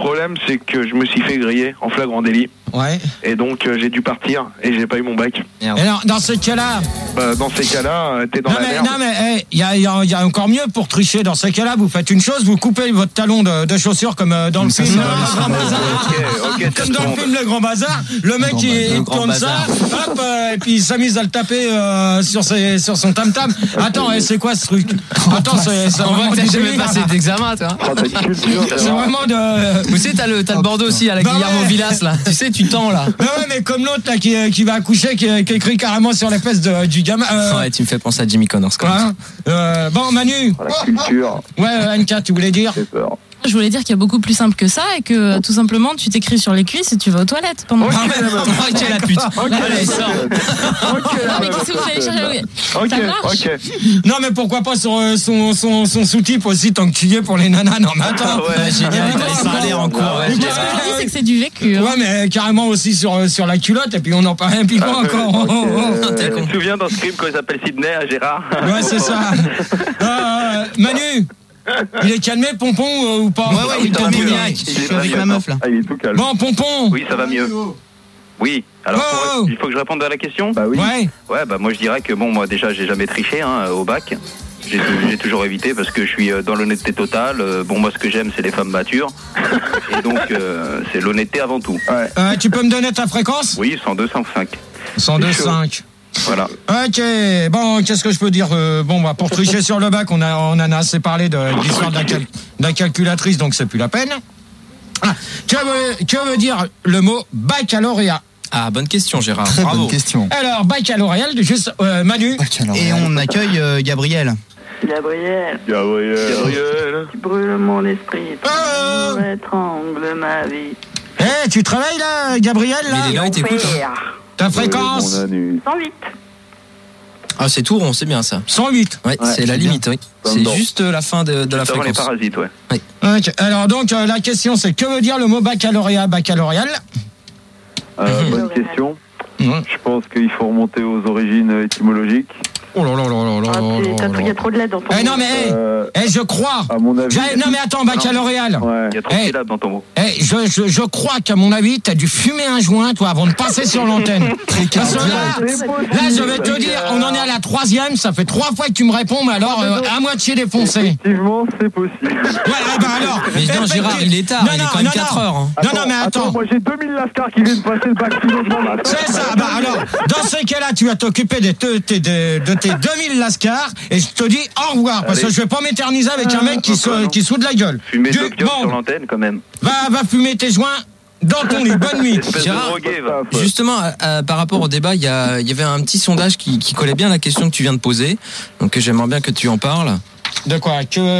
problème, c'est que je me suis fait griller en flagrant délit. Ouais. Et donc, j'ai dû partir et j'ai pas eu mon bac. Et alors, dans ce cas-là... Dans ces cas-là, t'es dans la merde. Non, mais il y a encore mieux pour tricher. Dans ces cas-là, vous faites une chose, vous coupez votre talon de chaussure comme dans le film Le Grand Bazar. Comme dans le film Le Grand Bazar. Le mec, il tourne ça, hop, et puis il s'amuse à le taper sur son tam-tam. Attends, c'est quoi ce truc? Attends, c'est vraiment du débile. Passé d'examen, toi. C'est vraiment de... Vous savez, t'as le Bordeaux aussi, à la Guillermo Villas, là. Tu sais, tu tends, là. Ouais, mais comme l'autre, là, qui va accoucher, qui écrit carrément sur les fesses du gamin. Ouais, tu me fais penser à Jimmy Connors, quand même. Bon, Manu. La culture. Ouais, NK, tu voulais dire? J'ai peur. Je voulais dire qu'il y a beaucoup plus simple que ça et que tout simplement tu t'écris sur les cuisses et tu vas aux toilettes pendant. Ok, la pute. Allez, sors. Non mais qu'est-ce que vous allez chercher? Ok. Non mais pourquoi pas sur son sous-type aussi tant que tu y es pour les nanas. Non mais attends. Ouais, génial. Ça a l'air en cours. Ce que je dis c'est que c'est du vécu. Ouais mais carrément aussi sur la culotte et puis on en parle un petit peu encore. Tu te souviens dans ce film quand il s'appelle Sydney à Gérard? Ouais c'est ça. Manu. Il est calmé, Pompon, ou pas? Ouais, il est calmé. Je suis avec ma meuf, là. Ah, il est tout calme. Bon, Pompon. Oui, ça va mieux. Oui. Alors, il faut que je réponde à la question? Bah oui. Ouais, bah moi je dirais que bon, moi déjà j'ai jamais triché au bac. J'ai toujours évité parce que je suis dans l'honnêteté totale. Bon, moi ce que j'aime c'est les femmes matures. Et donc c'est l'honnêteté avant tout. Ouais. Tu peux me donner ta fréquence? Oui, 102, 105. 102.5. Voilà. Ok, bon, qu'est-ce que je peux dire? Bon, bah, pour tricher sur le bac, on en a assez parlé de l'histoire de la calculatrice, donc c'est plus la peine. Que veut dire le mot baccalauréat? Ah, bonne question, Gérard. Très Bravo. bonne question. Alors, baccalauréat, juste Manu. Et on accueille Gabriel. Gabriel, tu brûles mon esprit, tu étrangles ma vie. Tu travailles là, Gabriel, là? Mais les gars, il t'écoute. Ta fréquence? 108. Ah, c'est tout rond, c'est bien ça. 108. Ouais, c'est la limite, oui. C'est juste la fin de la fréquence. les parasites, ouais. Okay. Alors donc, la question c'est que veut dire le mot baccalauréat, baccalauréal? Bonne question. Ouais. Je pense qu'il faut remonter aux origines étymologiques. Oh là là là là là. Il y a trop de lait dans ton non mais je crois. À mon avis. Non mais attends, baccalauréal. Ouais. Il y a trop de syllabes dans ton mot. Je crois qu'à mon avis, t'as dû fumer un joint, toi, avant de passer sur l'antenne. Parce que là, je vais te dire, on en est à la 3e, ça fait 3 fois que tu me réponds, mais alors, à moitié défoncé. Effectivement, c'est possible. Ouais, bah alors. Mais non, Gérard, il est tard, il est quand même 4 heures. Hein. Non, mais attends. Moi, j'ai 2000 lascars qui viennent passer le bac philo devant ma tête. C'est ça, bah alors, dans ces cas-là, tu vas t'occuper de tes 2000 lascars, et je te dis au revoir, parce que je vais pas m'éterniser avec un mec qui soude la gueule. Fumer de l'opium sur l'antenne, quand même. Va fumer tes joints dans ton lit. Bonne nuit. Gérard, justement, par rapport au débat, il y avait un petit sondage qui collait bien à la question que tu viens de poser. Donc j'aimerais bien que tu en parles. De quoi?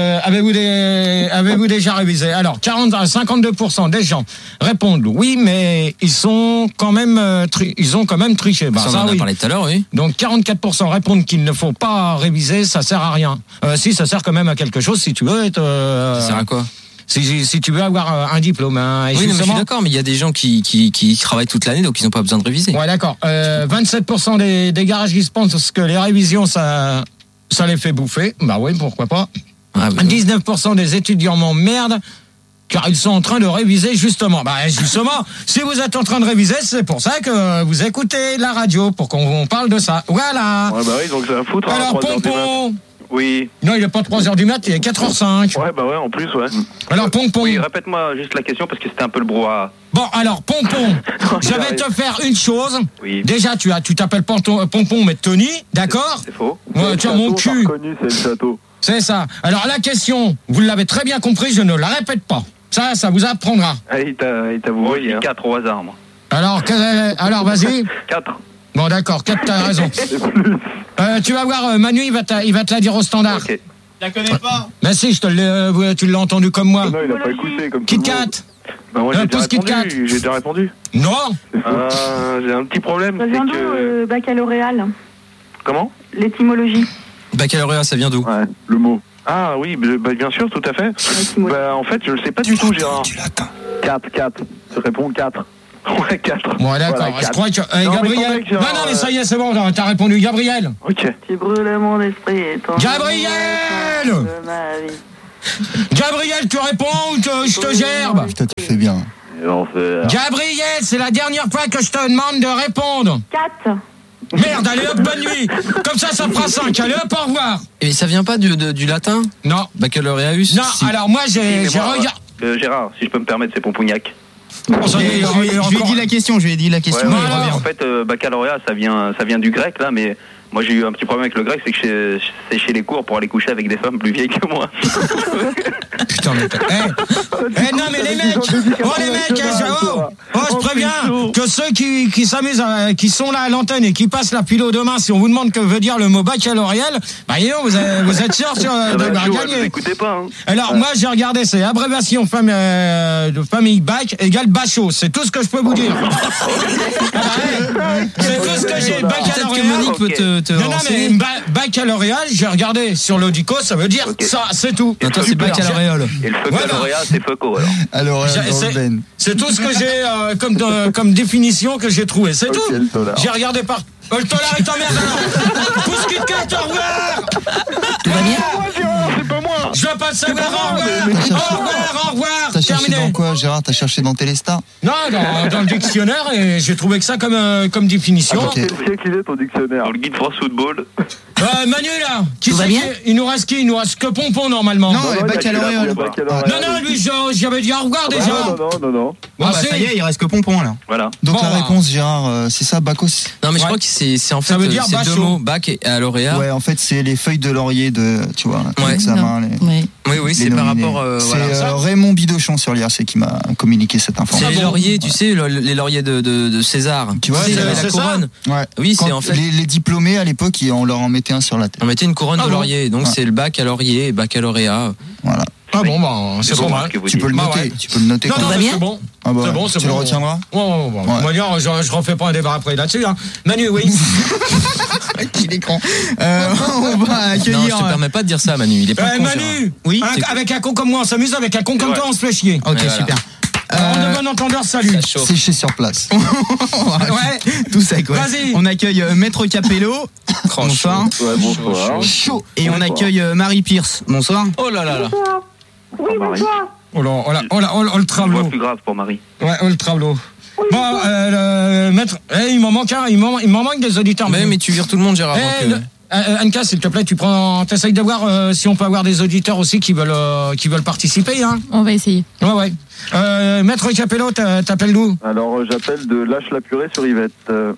Avez-vous déjà révisé? Alors, 52% des gens répondent oui, mais ils ont quand même triché. Bah, ça, on en a parlé tout à l'heure, oui. Donc 44% répondent qu'il ne faut pas réviser, ça sert à rien. Si, ça sert quand même à quelque chose si tu veux être. Ça sert à quoi? Si tu veux avoir un diplôme. Hein, oui, mais je suis d'accord, mais il y a des gens qui travaillent toute l'année, donc ils n'ont pas besoin de réviser. Ouais, d'accord. 27% des garagistes pensent que les révisions, ça les fait bouffer. Bah oui, pourquoi pas. Ah, oui. 19% des étudiants m'emmerdent car ils sont en train de réviser justement. Bah justement, si vous êtes en train de réviser, c'est pour ça que vous écoutez la radio, pour qu'on parle de ça. Voilà. Ouais, bah oui, donc ça va foutre. Alors, Pompon. Oui. Non, il n'est pas 3h du mat, il est 4h05. Ouais, bah ouais, en plus, ouais. Alors, Pompon. Oui, répète-moi juste la question parce que c'était un peu le brouhaha. Bon, alors, Pompon, je vais te faire une chose. Oui. Déjà, tu t'appelles Pompon, mais Tony, d'accord? C'est faux. Ouais, tu as mon cul. Reconnu, c'est le château. C'est ça. Alors, la question, vous l'avez très bien compris, je ne la répète pas. Ça vous apprendra. Ah, il t'a voulu. Moi, 4 au hasard, moi. Alors vas-y. 4. Bon, d'accord, 4, t'as raison. Tu vas voir, Manu, il va te la dire au standard. Ok. Je la connais pas. Mais si, tu l'as entendu comme moi. Non, il a pas écouté comme Kit tout le monde. Kat. Bah moi, j'ai déjà répondu. Non. J'ai un petit problème. Ça vient d'où, baccalauréal? Comment? L'étymologie. Baccalauréat, ça vient d'où? Ouais, le mot. Ah oui, bah, bien sûr, tout à fait. Bah en fait, je le sais pas du tout, Gérard. 4. Je réponds 4. Ouais, 4. Bon, d'accord. Voilà, je crois que non, Gabriel. Mais Non, mais ça y est, c'est bon. T'as répondu, Gabriel. Ok. Tu brûles mon esprit. Gabriel. Gabriel, tu réponds ou je te gerbe? Putain, tu fais bien. Gabriel, c'est la dernière fois que je te demande de répondre. 4. Merde, allez hop, bonne nuit. Comme ça fera 5. Allez hop, au revoir. Et ça vient pas du latin? Non. Baccalauréus? Non, alors moi j'ai regardé. Gérard, si je peux me permettre, c'est Pompougnac. Je lui ai dit la question, Ouais, il revient. En fait, baccalauréat, ça vient du grec, là, mais moi j'ai eu un petit problème avec le grec, c'est que c'est chez les cours pour aller coucher avec des femmes plus vieilles que moi. Putain, mais non, mais les mecs, je préviens que ceux qui s'amusent, qui sont là à l'antenne et qui passent la philo demain, si on vous demande que veut dire le mot baccalauréal, bah vous êtes sûr de gagner. Vous écoutez pas, hein. Alors moi j'ai regardé, c'est abréviation de famille bac égale bachot, c'est tout ce que je peux vous dire. C'est tout ce que j'ai. Peut-être que Monique peut te non, mais baccalauréat, j'ai regardé sur l'Audico, ça veut dire ça, c'est tout. Non, toi, c'est baccalauréal. Et le baccalauréat, c'est FECO, alors. C'est tout ce que j'ai comme définition que j'ai trouvé, c'est tout. J'ai regardé par... le tolard est en merde alors. Pousse Kit Kat, au revoir. Tout va bien? C'est pas moi. Je veux pas te savoir, au revoir. T'as cherché dans quoi, Gérard? T'as cherché dans Téléstar? Non, dans le dictionnaire, et j'ai trouvé que ça comme définition. Ok. Quel siècle il est ton dictionnaire? Dans le guide France Football. Manu là, Tout va bien? il nous reste qui? Il nous reste que Pompon normalement. Non, baccalauréat. Non, lui j'avais dit au revoir déjà. Non. Bon, ça y est, il reste que Pompon là. Voilà. Donc Bon, la réponse, Gérard, c'est ça, Bacos? Non, mais je crois que c'est en fait, Ça veut dire c'est deux bachot. mots, bac et lauréat. Ouais, en fait, c'est les feuilles de laurier de, tu vois, Ouais. l'examen. Oui. Oui, c'est par rapport. C'est Voilà. Raymond Bidochon sur l'IRC qui m'a communiqué cette C'est information. les lauriers, tu sais, les lauriers de César. Tu vois, il avait c'est la ça. couronne. Ouais. Oui, c'est Quand en fait. les diplômés à l'époque, on leur en mettait un sur la tête. On mettait une couronne de bon laurier, donc Ouais. c'est le bac à laurier et baccalauréat. Voilà. Ah bon, bah, c'est pas mal. Tu peux le noter. ouais. Tu peux le noter. Non, quand non, même. mais c'est bon. Ah bah, C'est bon, tu le retiendras. Ouais. On va dire, je refais pas un débat après là-dessus. Hein. Manu, oui. Il est con. On va Non, je accueillir. te permets pas de dire ça, Manu. Il est pas con, Gérard. Manu, Oui, avec un con comme moi, on s'amuse, avec un con comme toi, on se fait chier. Ok, Voilà. super. Alors, de bon entendeur, salut. Ça chauffe. Sécher sur place. Ouais. Tout sec, ouais. Vas-y. On accueille Maître Capello. Bonsoir. Ouais, bonsoir. Chaud. Et on accueille Marie Pierce. Bonsoir. Oh là là là. Oui, bonsoir. Oh le Voix travelot. plus grave pour Marie. Ouais, le travelot. Bon, maître, il m'en manque un, il m'en manque des auditeurs. Mais tu vires tout le monde, Gérard. Eh, Anka, s'il te plaît, t'essayes de voir si on peut avoir des auditeurs aussi qui veulent participer, hein. On va essayer. Ouais. Maître Capello, t'appelles d'où? Alors, j'appelle de Lâche-la-Purée sur Yvette.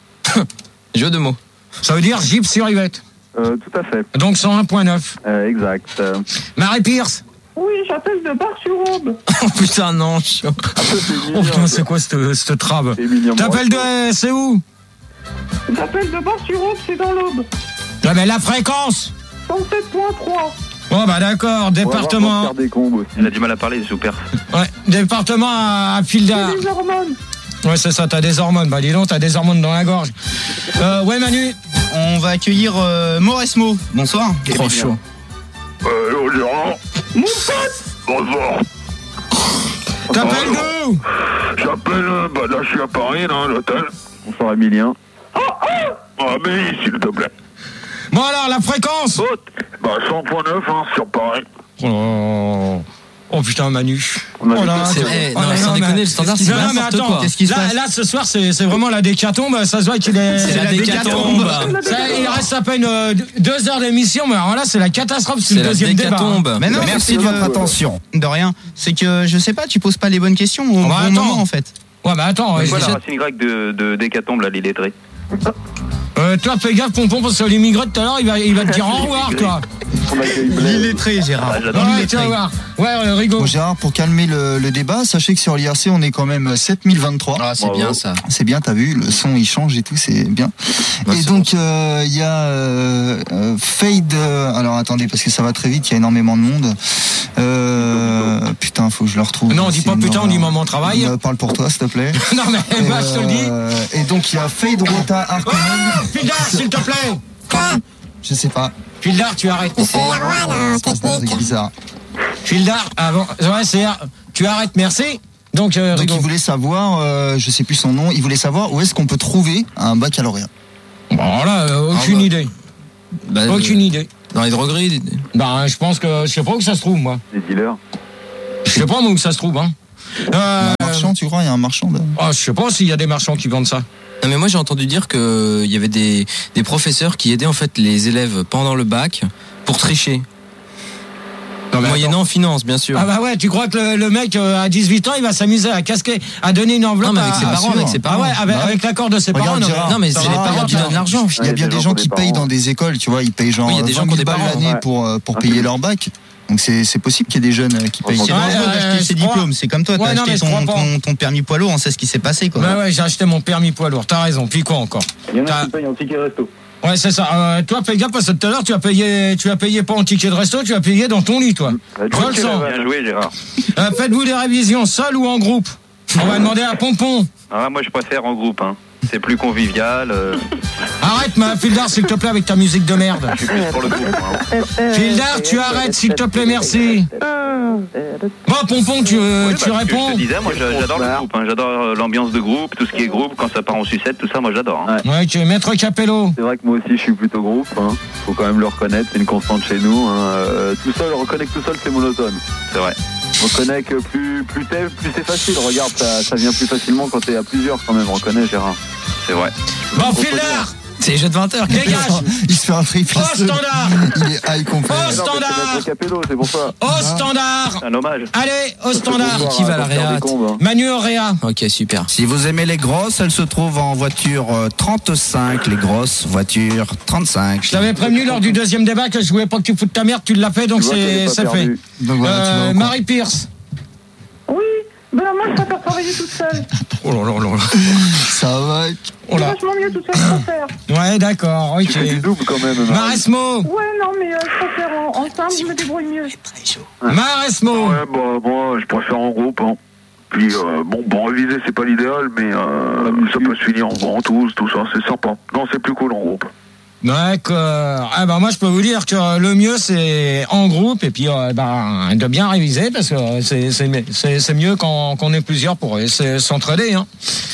Jeu de mots. Ça veut dire Jeep sur Yvette. Tout à fait. Donc 101.9. Exact. Marie Pierce. Oui, j'appelle de Bar-sur-Aube. Oh putain, non. Oh putain, c'est quoi cette trave? T'appelles de... C'est où? J'appelle de Bar-sur-Aube, c'est dans l'Aube. Ah ben la fréquence. 107.3. Oh bah d'accord, département. Elle a du mal à parler, super. Ouais, département à Fildar. Les hormones. Ouais, c'est ça, t'as des hormones. Bah dis donc, t'as des hormones dans la gorge. Ouais, Manu. On va accueillir Mauresmo. Bonsoir. Trop chaud. Hello, Gérard. Mon pote. Bonsoir. T'appelles d'où? J'appelle, là, je suis à Paris, là, à l'hôtel. Bonsoir, Emilien. Ah, mais s'il te plaît. Bon alors, la fréquence. 100.9, hein, sur Paris. Oh putain, Manu. On a Oh là, C'est vrai. Non, sans déconner, le standard, c'est non, mais n'importe attends, quoi. Qu'est-ce qui se passe? Là, ce soir, c'est vraiment la décatombe. Ça se voit qu'il est. C'est la décatombe. Il reste à peine 2 heures d'émission, mais alors là, c'est la catastrophe. C'est le la deuxième débat. décatombe. Mais non, Merci de votre attention. De rien. C'est que je sais pas, tu poses pas les bonnes questions au bon attends. moment en fait. Ouais, bah attends. C'est quoi la racine grecque de décatombe, là, l'illettré? Toi, fais gaffe, Pompon, parce que l'immigré tout à l'heure, il va te dire au revoir, toi. On accueille Blaise. Illettré, Gérard. Ah, j'adore. Ouais, tu vas voir. Ouais, Rigaud. Bon, Gérard, pour calmer le débat, sachez que sur l'IRC, on est quand même 7023. Ah, c'est bien ça. C'est bien, t'as vu, le son il change et tout, c'est bien. Ouais, et c'est donc il y a Fade. Alors attendez, parce que ça va très vite, il y a énormément de monde. Putain, faut que je le retrouve. Non, on dit C'est pas une putain, on horreur. dit moment travail. Parle pour toi, s'il te plaît. Non, mais moi, je te le dis. Et donc il y a Fade Rota Oh, Arconen. Fildar, s'il te plaît. Je sais pas. Fildar, tu arrêtes. C'est bizarre. Fildar, ah bon, ouais, tu arrêtes, merci. Donc, Donc Rigaud. il voulait savoir, je sais plus son nom, il voulait savoir où est-ce qu'on peut trouver un baccalauréat. Bon, là, aucune idée. Bah, Aucune idée. Dans les drogueries. Bah, je pense que je sais pas où ça se trouve, moi. Les dealers. Je sais pas où ça se trouve, hein. Un marchand, tu crois? Il y a un marchand là. Je sais pas s'il y a des marchands qui vendent ça. Non mais moi j'ai entendu dire que il y avait des professeurs qui aidaient en fait les élèves pendant le bac pour tricher. Moyennant finance, bien sûr. Ah bah ouais, tu crois que le mec à 18 ans, il va s'amuser à casquer, à donner une enveloppe avec ses parents, avec ses parents. Ah ouais, avec l'accord de ses parents. Non mais c'est les parents qui donnent l'argent. Il y a bien des gens qui payent dans des écoles, tu vois, ils payent genre 20 000 balles l'année pour payer leur bac. Donc c'est possible qu'il y ait des jeunes qui payent. C'est dangereux d'acheter ses diplômes. C'est comme toi, t'as acheté ton permis poids lourd, on sait ce qui s'est passé, quoi. Ouais, j'ai acheté mon permis poids lourd. T'as raison. Puis quoi encore? Il y en a qui payent en ticket resto. Ouais, c'est ça. Toi, fais gaffe parce que tout à l'heure, tu as payé pas en ticket de resto, tu as payé dans ton lit, toi. Je le sens. Bien joué, Gérard. Faites-vous des révisions seul ou en groupe? On va demander à Pompon. Ah, moi, je préfère en groupe, hein. C'est plus convivial. Arrête, ma Fildar, s'il te plaît, avec ta musique de merde. Je suis plus pour le groupe, hein. Fildar, tu arrêtes, s'il te plaît, merci. Bon, Pompon, tu réponds? Je te disais, moi, j'adore le groupe, hein. J'adore l'ambiance de groupe, tout ce qui est groupe, quand ça part en sucette, tout ça, moi, j'adore. Hein. Ouais, tu es maître Capello. C'est vrai que moi aussi, je suis plutôt groupe. Hein. Faut quand même le reconnaître, c'est une constante chez nous. Hein. Tout seul, reconnaît que tout seul, c'est monotone. C'est vrai. On reconnaît que plus c'est facile. Regarde, ça vient plus facilement quand t'es à plusieurs quand même. Reconnais, Gérard. C'est vrai. Bon, Fildar, c'est les jeux de 20h. dégage. Il se fait un free Au standard. Il est high complet. Au standard. C'est pour ça. Au standard. Un hommage. Allez, au standard. Qui va à la réa? Manu au réa. Ok, super. Si vous aimez les grosses, elles se trouvent en voiture 35, les grosses voitures 35. Je t'avais prévenu lors du deuxième débat que je voulais pas que tu foutes ta merde, tu l'as fait, donc c'est fait. Donc voilà, Marie Pierce. Oui, ben moi je préfère travailler toute seule. Oh là là là là. Ça va. C'est vachement mieux toute seule, je préfère. Ouais, d'accord, ok. Tu fais du double quand même. Maresmo. Ouais, non, mais je préfère en simple, je me débrouille mieux. Maresmo. Ouais, bah moi je préfère en groupe. Hein. Puis bon, réviser c'est pas l'idéal, mais ça peut se finir en tous, tout ça, c'est sympa. Non, c'est plus cool en groupe. D'accord. Ah bah moi je peux vous dire que le mieux c'est en groupe et puis de bien réviser parce que c'est mieux quand on est plusieurs pour s'entraider. Hein.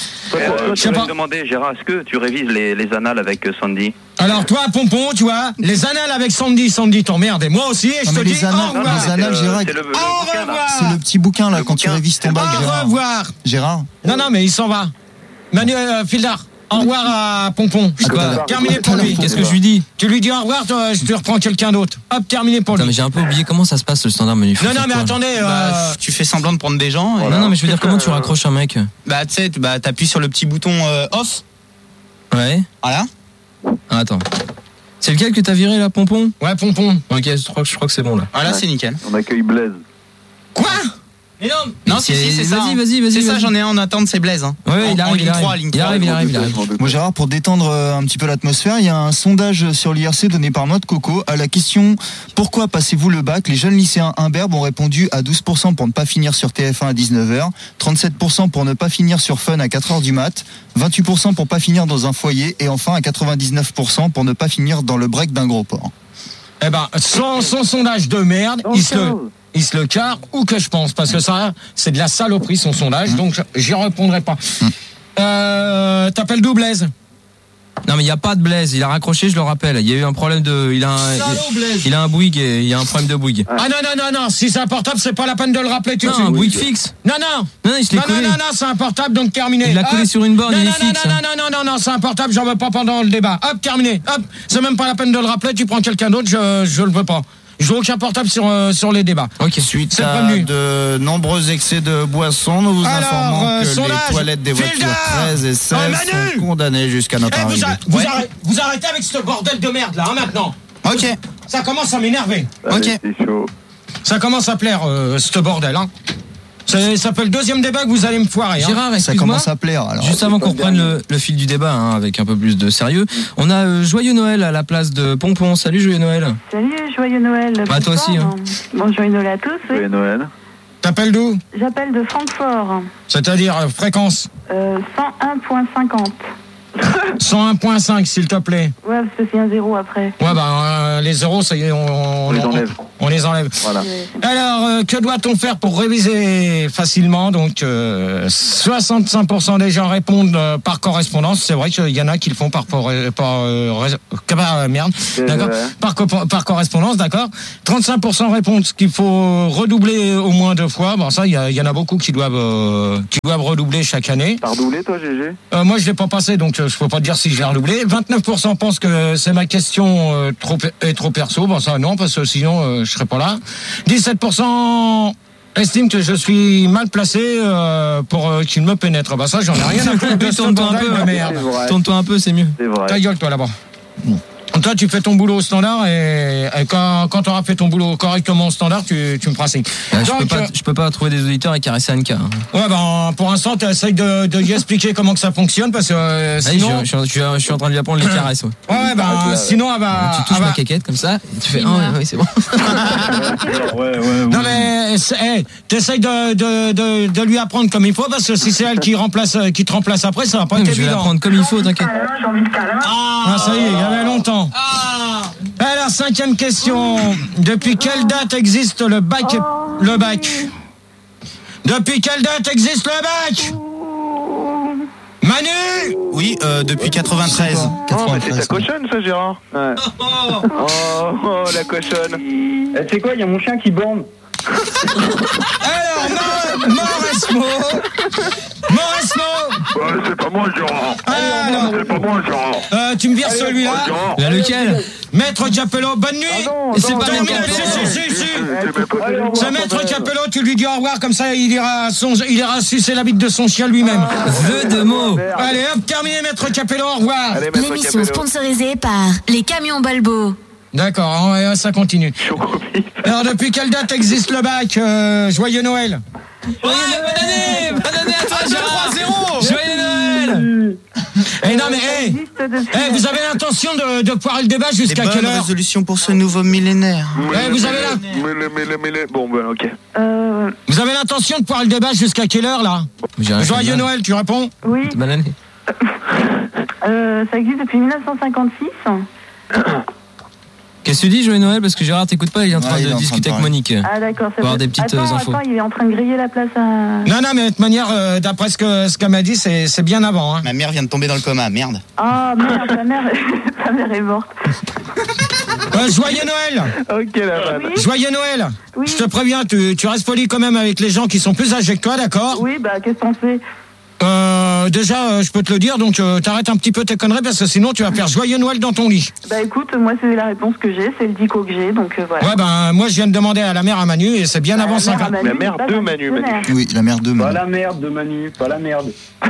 Je vais me demander, Gérard, est-ce que tu révises les annales avec Sandy? Alors toi, Pompon, tu vois, les annales avec Sandy t'emmerde et moi aussi, et je te dis au revoir. Les annales, Gérard, au revoir. c'est le petit bouquin là quand tu révises ton bac, Gérard. Au revoir. Gérard. Non, mais il s'en va. Manu Fildar. Au revoir à Pompon. Terminé pour lui. Qu'est-ce que je lui dis? Tu lui dis au revoir, je te reprends quelqu'un d'autre. Hop, terminé pour lui. Non mais j'ai un peu oublié comment ça se passe le standard menu. Non, mais attendez. Tu fais semblant de prendre des gens. Voilà. Non, mais je veux dire, comment tu raccroches un mec? Bah, tu sais, t'appuies sur le petit bouton off. Ouais. Voilà. Ah, attends. C'est lequel que t'as viré là, Pompon? Ouais, Pompon. Ok, je crois que c'est bon là. Voilà, c'est nickel. On accueille Blaise. Quoi? Mais non, si, c'est ça. Vas-y. C'est ça, j'en ai un en attente, c'est Blaise. Hein. Ouais, il arrive. Moi, Gérard, pour détendre un petit peu l'atmosphère, il y a un sondage sur l'IRC donné par Noix de Coco à la question « Pourquoi passez-vous le bac ?» Les jeunes lycéens imberbes ont répondu à 12% pour ne pas finir sur TF1 à 19h, 37% pour ne pas finir sur Fun à 4h du mat, 28% pour pas finir dans un foyer et enfin à 99% pour ne pas finir dans le break d'un gros port. Eh ben, son sondage de merde, il se le carre ou que je pense, parce que ça, c'est de la saloperie son sondage, donc j'y répondrai pas. T'appelles d'où, Blaise? Non mais il n'y a pas de Blaise, il a raccroché, je le rappelle. Il y a eu un problème de... Il a un Bouygues et il y a un problème de Bouygues. Ah non, si c'est un portable, c'est pas la peine de le rappeler tout de suite. Non, un Bouygues fixe. Non, je l'ai collé. Non, c'est un portable, donc terminé. Il l'a collé sur une borne, il est fixe. Non, c'est un portable, j'en veux pas pendant le débat. Hop, terminé. Hop, c'est même pas la peine de le rappeler, tu prends quelqu'un d'autre, je le veux pas. Je veux aucun portable sur les débats. Ok. Suite à de nombreux excès de boissons, nous vous informons que les toilettes des voitures 13 et 16 sont condamnées jusqu'à notre arrivée. Vous arrêtez avec ce bordel de merde là, maintenant. Ok. Ça commence à m'énerver. Ok. C'est chaud. Ça commence à plaire, ce bordel, hein. Ça fait le deuxième débat que vous allez me foirer. Hein. Gérard, ça commence à plaire. Alors. Juste avant qu'on reprenne le fil du débat, hein, avec un peu plus de sérieux, on a Joyeux Noël à la place de Pompon. Salut Joyeux Noël. Salut, joyeux Noël. Ah, toi aussi. Hein. Bon, joyeux Noël à tous. Oui. Joyeux Noël. T'appelles d'où? J'appelle de Francfort. C'est-à-dire fréquence 101.50. 101.5, s'il te plaît. Ouais, parce que c'est un 0 après. Ouais, les zéros, ça y est, on les enlève. On les enlève. Voilà. Alors, que doit-on faire pour réviser facilement? Donc, 65% des gens répondent par correspondance. C'est vrai qu'il y en a qui le font par correspondance, d'accord. 35% répondent qu'il faut redoubler au moins 2 fois. Bon, ça, il y en a beaucoup qui doivent redoubler chaque année. T'as redoublé, toi, GG? Moi, je l'ai pas passé, donc je peux pas te dire si je l'ai redoublé. 29% pensent que c'est ma question trop perso. Bon, ça, non, parce que sinon, je serais pas là. 17% estiment que je suis mal placé pour qu'il me pénètre. Bah ça, j'en ai rien à foutre de ce bordel de merde. Tourne-toi un peu, c'est mieux. C'est vrai. Ta gueule, toi, là-bas. Toi, tu fais ton boulot au standard et quand tu auras fait ton boulot correctement au standard, tu me feras signe. Je peux pas trouver des auditeurs et caresser Anka. Hein. Ouais, pour l'instant, tu essayes de lui expliquer comment que ça fonctionne parce que sinon... Je suis en train de lui apprendre les caresses. Ouais, sinon, elle va... Tu touches ma caquette comme ça, et tu fais... oui, c'est bon. Ouais. Non, mais t'essayes de lui apprendre comme il faut parce que si c'est elle qui te remplace après, ça va pas être évident. Je vais l'apprendre comme il faut, t'inquiète. Ah, ça y est, il y avait longtemps. Alors, 5e question. Depuis quelle date existe le bac? Depuis quelle date existe le bac? Manu? Oui, depuis 93. Non, mais c'est ta cochonne, ça, Gérard. Ouais. Oh, la cochonne. C'est quoi, il y a mon chien qui borne. Alors, Mauresmo. C'est pas moi, Gérard. C'est pas moi, Gérard. Tu me vires celui-là. Lequel? Maître Capello, bonne nuit. C'est pas Si. C'est Maître Capello, tu lui dis au revoir, comme ça il ira sucer la bite de son chien lui-même. Vœu de mots. Allez, hop, terminé, Maître Capello, au revoir. L'émission sponsorisée par les camions Balbo. D'accord, ça continue. Alors, depuis quelle date existe le bac? Joyeux Noël. Bonne année à toi, Gérard. 3-0. Joyeux Noël. Non mais vous avez l'intention de poirer le débat jusqu'à quelle heure? Résolution pour ce nouveau millénaire. Vous avez Bon, ok. Vous avez l'intention de poirer le débat jusqu'à quelle heure là? Joyeux Noël, tu réponds? Oui. Bonne année. Ça existe depuis 1956. Qu'est-ce que tu dis, Joyeux Noël? Parce que Gérard t'écoute pas, il est en train de discuter avec Monique. Ah d'accord, ça avoir des petites infos. Attends, il est en train de griller la place à... Non, mais de toute manière, d'après ce qu'elle m'a dit, c'est bien avant. Hein. Ma mère vient de tomber dans le coma, merde. Ah merde, ta mère est morte. Joyeux Noël. Ok, la vanne. Oui. Joyeux Noël. Oui. Je te préviens, tu restes poli quand même avec les gens qui sont plus âgés que toi, d'accord? Oui, qu'est-ce qu'on fait? Déjà, je peux te le dire, donc t'arrêtes un petit peu tes conneries parce que sinon tu vas faire Joyeux Noël dans ton lit. Écoute, moi c'est la réponse que j'ai, c'est le dico que j'ai, donc voilà. Ouais, moi je viens de demander à la mère à Manu et c'est bien avant 50. La mère de Manu. Oui, la mère de Manu. Pas la merde de Manu, pas la merde.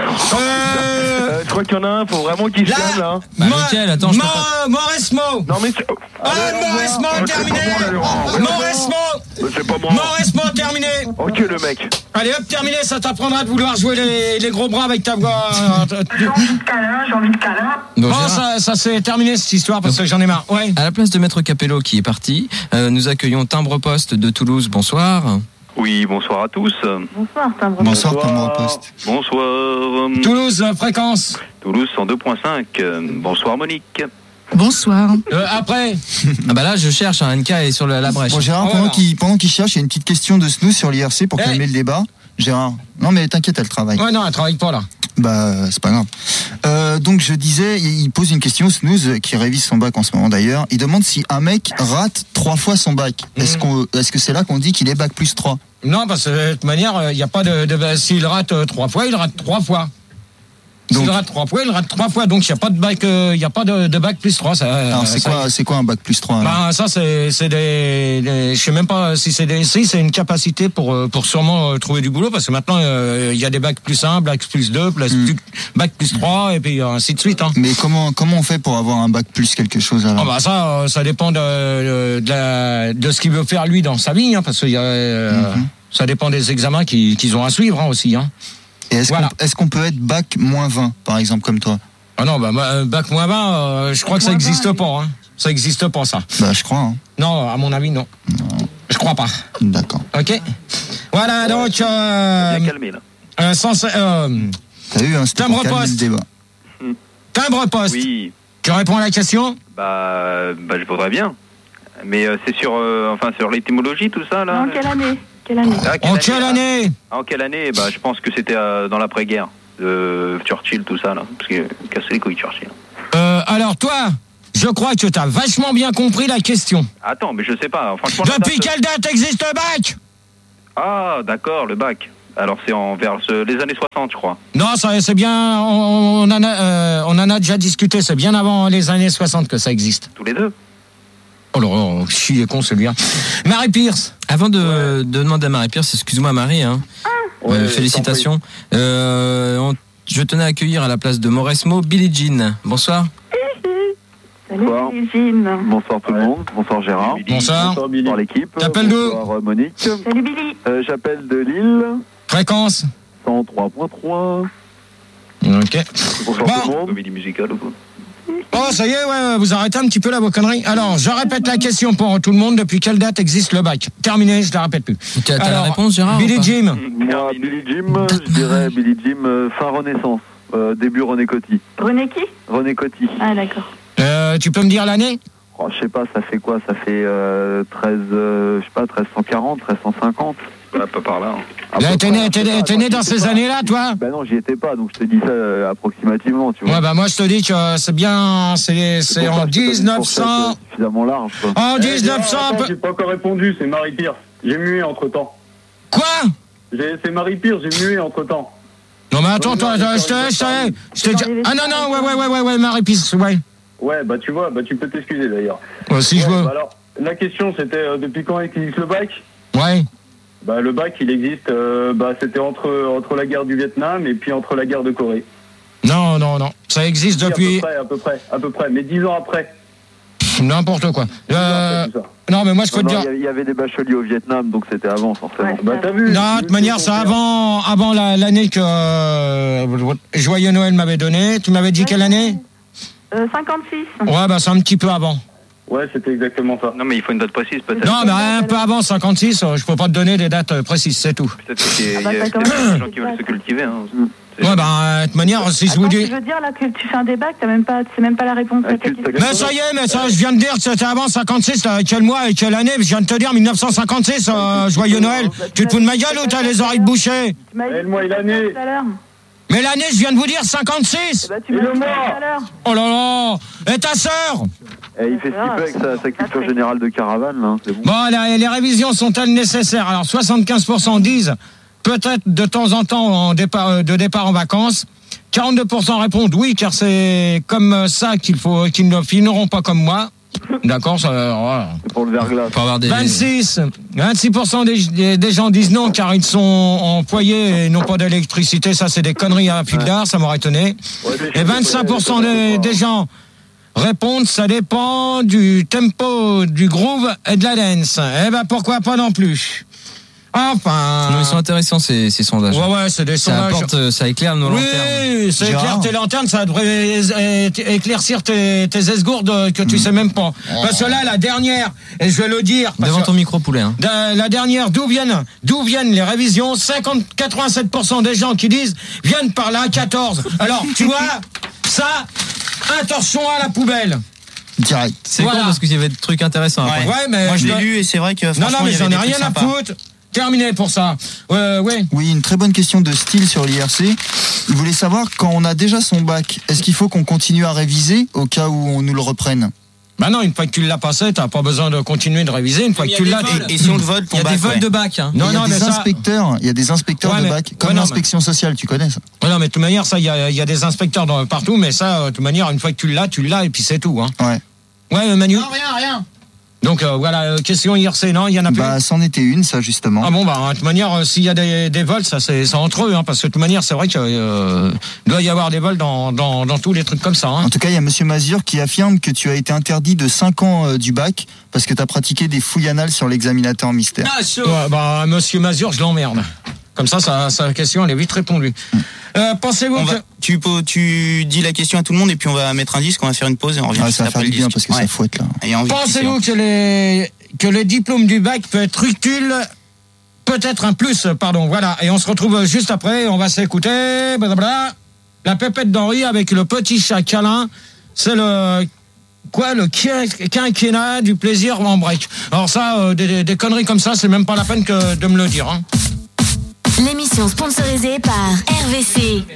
Je crois qu'il y en a un, faut vraiment qu'il se calme là. Lequel? Attends, je Mauresmo. Non mais Mauresmo, terminé. C'est pas moi. Mauresmo, terminé. Ok le mec. Allez hop, terminé, ça t'apprendra de vouloir jouer les gros bras avec ta voix. J'ai envie de câlin. Bon, ça c'est terminé cette histoire parce que j'en ai marre. Ouais. À la place de Maître Capello qui est parti, nous accueillons Timbre Poste de Toulouse. Bonsoir. Oui, bonsoir à tous. Bonsoir, Timbre. Bonsoir, Timbre Poste. Bonsoir. Toulouse, fréquence. Toulouse 102.5. Bonsoir Monique. Bonsoir. Après. Là, je cherche, NK est sur la brèche. Bon, Gérard, pendant qu'il cherche, il y a une petite question de snooze sur l'IRC pour calmer le débat. Gérard. Non, mais t'inquiète, elle travaille. Ouais, non, elle travaille pas là. C'est pas grave. Donc je disais, il pose une question, Snooze, qui révise son bac en ce moment d'ailleurs. Il demande si un mec rate 3 fois son bac. Est-ce que c'est là qu'on dit qu'il est bac plus 3? Non, parce que de toute manière, il n'y a pas s'il rate 3 fois, il rate 3 fois. S'il rate 3 fois, il rate 3 fois. Donc il n'y a pas de bac, de bac plus 3. Alors c'est quoi un bac plus 3 ça c'est je sais même pas si c'est c'est une capacité pour sûrement trouver du boulot parce que maintenant il y a des bacs plus 1, bac plus 2, bac plus 3 et puis ainsi de suite. Hein. Mais comment on fait pour avoir un bac plus quelque chose alors? Ça dépend de ce qu'il veut faire lui dans sa vie, hein, parce que ça dépend des examens qu'ils ont à suivre aussi. Hein. Et est-ce qu'on peut être bac moins 20, par exemple, comme toi? Ah non, bac moins 20, je crois que ça n'existe pas. Hein. Ça n'existe pas, ça. Je crois. Hein. Non, à mon avis, non. Je crois pas. D'accord. Ok. Voilà, donc... Bien calmé, là. T'as eu un step pour calmer le débat. Timbre-poste. Oui. Tu réponds à la question? Bah, je voudrais bien. Mais c'est sur l'étymologie, tout ça, là? En quelle année? Quelle année? En quelle année? En quelle année? Bah, je pense que c'était dans l'après-guerre. Churchill, tout ça, là. Parce que casse les couilles, Churchill. Alors, toi, je crois que t'as vachement bien compris la question. Attends, mais je sais pas. Franchement, depuis quelle date existe le bac? Ah, d'accord, le bac. Alors, c'est vers les années 60, je crois. Non, ça, c'est bien. On en a déjà discuté. C'est bien avant les années 60 que ça existe. Tous les deux. Oh là, chier con celui-là. Marie Pierce. Avant de demander à Marie Pierce, excuse-moi Marie, hein. Félicitations. Je tenais à accueillir à la place de Mauresmo Billie Jean. Bonsoir. Salut Billie Jean. Bonsoir tout le monde. Bonsoir Gérard. Bonsoir. Bonsoir Billy. Bonsoir l'équipe. T'appelles d'où? Bonsoir Monique. Salut Billy. J'appelle de Lille. Fréquence 103.3. Ok. Bonsoir tout le monde. Comédie musicale ou quoi? Oh, ça y est, ouais, vous arrêtez un petit peu là vos conneries. Alors, je répète la question pour tout le monde. Depuis quelle date existe le bac? Terminé, je la répète plus. T'as la réponse, Gérard? Billie Jean. Moi, Billie Jean, je dirais Billie Jean fin Renaissance. Début René Coty. René qui? René Coty. Ah, d'accord. Tu peux me dire l'année? Oh, je sais pas, ça fait quoi? Ça fait 1340, 1350. Un peu par là. Là, t'es né dans ces années-là, toi? Ben non, j'y étais pas, donc je te dis ça approximativement, tu vois. Ouais, bah moi je te dis que c'est bien, c'est en 1900. Suffisamment large, quoi. En 1900. J'ai pas encore répondu, c'est Marie Pierce. J'ai mué entre temps. Quoi? C'est Marie Pierce, j'ai mué entre temps. Non mais attends, toi, je te dis. Ah non, ouais, Marie Pierce, ouais. Ouais, bah tu vois, bah tu peux t'excuser d'ailleurs. Ouais, si je veux. Bah, alors, la question c'était depuis quand existe le bac? Ouais. Bah le bac il existe, c'était entre la guerre du Vietnam et puis entre la guerre de Corée. Non, ça existe depuis. À peu près, mais 10 ans après. N'importe quoi. Non, mais moi je peux te dire. Il y avait des bacheliers au Vietnam, donc c'était avant forcément. Ouais, bah t'as vu. Non, de toute manière, c'est avant l'année que Joyeux Noël m'avait donné. Tu m'avais dit quelle année? 56. Ouais, bah c'est un petit peu avant. Ouais, c'était exactement ça. Non, mais il faut une date précise, peut-être. Non, mais un peu avant 56, je peux pas te donner des dates précises, c'est tout. Peut-être qu'il y a des gens qui veulent se cultiver. Hein. Ouais, bah, de toute manière, si je vous dis. Tu veux dire là que tu fais un débat, que c'est même pas la réponse à ta question. Mais ça y est, mais ça, je viens de dire que c'était avant 56, quel mois et quelle année? Je viens de te dire 1956, Joyeux Noël. Tu te fous de ma gueule ou t'as les oreilles bouchées? Et le mois et l'année. Mais l'année, je viens de vous dire 56. Bah, tu me le mois. Oh là là. Et ta sœur? Il fait ce qu'il peut avec sa culture générale de caravane, là. C'est bon. Bon, les révisions sont-elles nécessaires? Alors, 75% disent peut-être de temps en temps de départ en vacances. 42% répondent oui, car c'est comme ça qu'ils ne finiront pas comme moi. D'accord, ça. Voilà. C'est pour le verglas. 26% des gens disent non, car ils sont employés et n'ont pas d'électricité. Ça, c'est des conneries à fil d'art, ça m'aurait étonné. Et 25% des gens répondent, ça dépend du tempo, du groove et de la dance. Eh ben, pourquoi pas non plus? Enfin. Non, ils sont intéressants ces sondages. Ouais, c'est des sondages. Ça éclaire nos lanternes. Oui, ça éclaire tes lanternes, ça devrait éclaircir tes esgourdes que tu sais même pas. Parce que là, la dernière, et je vais le dire. Devant ton micro poulet. Hein. La dernière, d'où viennent les révisions? 87% des gens qui disent viennent par la 14. Alors, tu vois, ça, attention à la poubelle. Direct. C'est con parce qu'il y avait des trucs intéressants. Ouais, mais moi je l'ai lu et c'est vrai que franchement, non, mais j'en ai rien à foutre. Terminé pour ça. Ouais. Oui, une très bonne question de style sur l'IRC. Il voulait savoir, quand on a déjà son bac, est-ce qu'il faut qu'on continue à réviser au cas où on nous le reprenne? Bah non, une fois que tu l'as passé, t'as pas besoin de continuer de réviser. Une fois que tu l'as, et si on le vole, ton bac, il y a des vols de bac. Hein. Non, il y a des inspecteurs de bac, comme l'inspection sociale, tu connais ça? Non, mais de toute manière, ça, il y a des inspecteurs partout, mais ça, de toute manière, une fois que tu l'as, et puis c'est tout. Hein. Ouais, Manu. Non, rien. Donc voilà, question IRC, non, il y en a plus. Bah, c'en était une, ça, justement. Ah bon, bah, de toute manière, s'il y a des vols, ça, c'est entre eux, hein, parce que de toute manière, c'est vrai qu'il doit y avoir des vols dans tous les trucs comme ça. Hein. En tout cas, il y a Monsieur Mazur qui affirme que tu as été interdit de 5 ans du bac parce que tu as pratiqué des fouilles anales sur l'examinateur mystère. Ouais, bah, Monsieur Mazur, je l'emmerde. Comme ça, sa question, elle est vite répondue. Pensez-vous tu dis la question à tout le monde et puis on va mettre un disque, on va faire une pause et on revient. Ça va faire du bien parce que ça fouette là. Pensez-vous que le diplôme du bac peut être utile, peut-être un plus, pardon, voilà. Et on se retrouve juste après, on va s'écouter, blablabla. la pépette d'Henri avec le petit chat câlin. C'est le quinquennat du plaisir en break. Alors ça, des conneries comme ça, c'est même pas la peine que de me le dire. Hein. L'émission sponsorisée par RVC.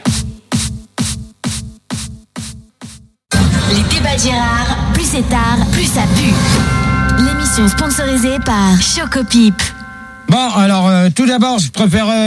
Les débats de Gérard, plus c'est tard, plus ça pue. L'émission sponsorisée par Chocopip. Bon, alors, tout d'abord, je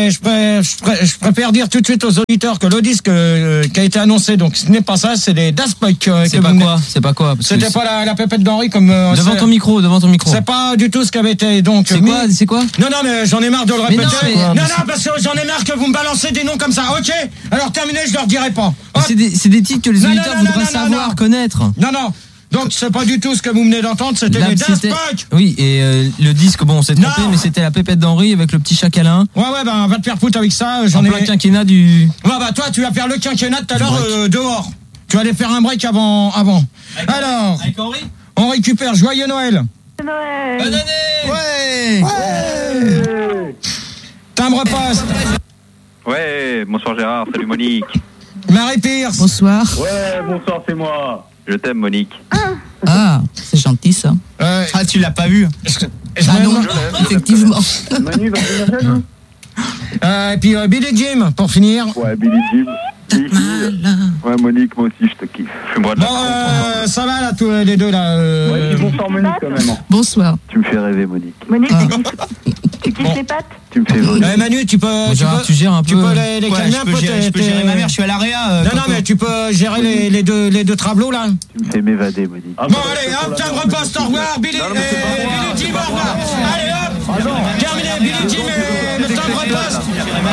préfère dire tout de suite aux auditeurs que le disque qui a été annoncé, donc ce n'est pas ça, c'est des Daft Punk. C'est pas quoi C'était pas la pépette d'Henri comme... devant ton micro. C'est pas du tout ce qui avait été, donc... C'est quoi Non, mais j'en ai marre de le répéter. Non, parce que j'en ai marre que vous me balancez des noms comme ça. Ok, alors terminé, je leur dirai pas. C'est des titres que les auditeurs voudraient savoir, connaître. Non. Donc c'est pas du tout ce que vous venez d'entendre, c'était les Daft Punk. Oui, et le disque, bon, on s'est trompé, mais c'était la pépette d'Henri avec le petit chat câlin. Ouais, va te faire foutre avec ça. En plein quinquennat du... Ouais, toi, tu vas faire le quinquennat tout à l'heure dehors. Tu vas aller faire un break avant. Alors, avec Henri, on récupère Joyeux Noël. Noël. Bonne année. Ouais. Timbre poste. Ouais, bonsoir Gérard, salut Monique. Marie Pierce. Bonsoir. Ouais, bonsoir, c'est moi. Je t'aime Monique. Ah, c'est gentil ça. Ah, tu l'as pas vu? Non, effectivement. Manu va venir Et puis Billy Jim, pour finir. Ouais, Billy Jim. Ouais, Monique, moi aussi, je te kiffe. Fais-moi de la Bon, ça va là, tous les deux là. Ouais, bonsoir Monique quand même. Bonsoir. Tu me fais rêver, Monique. Monique, tu kiffes les pattes? Tu me fais voler. Manu, tu gères un peu. Tu peux les calmer un peu. Je peux gérer ma mère, je suis à l'AREA. Non, mais tu peux gérer les deux tableaux là. Tu me fais m'évader, Monique. Bon, allez, hop, timbre poste, au revoir, Billy Jim, au revoir. Allez, hop, terminé, Billy Jim et le timbre poste.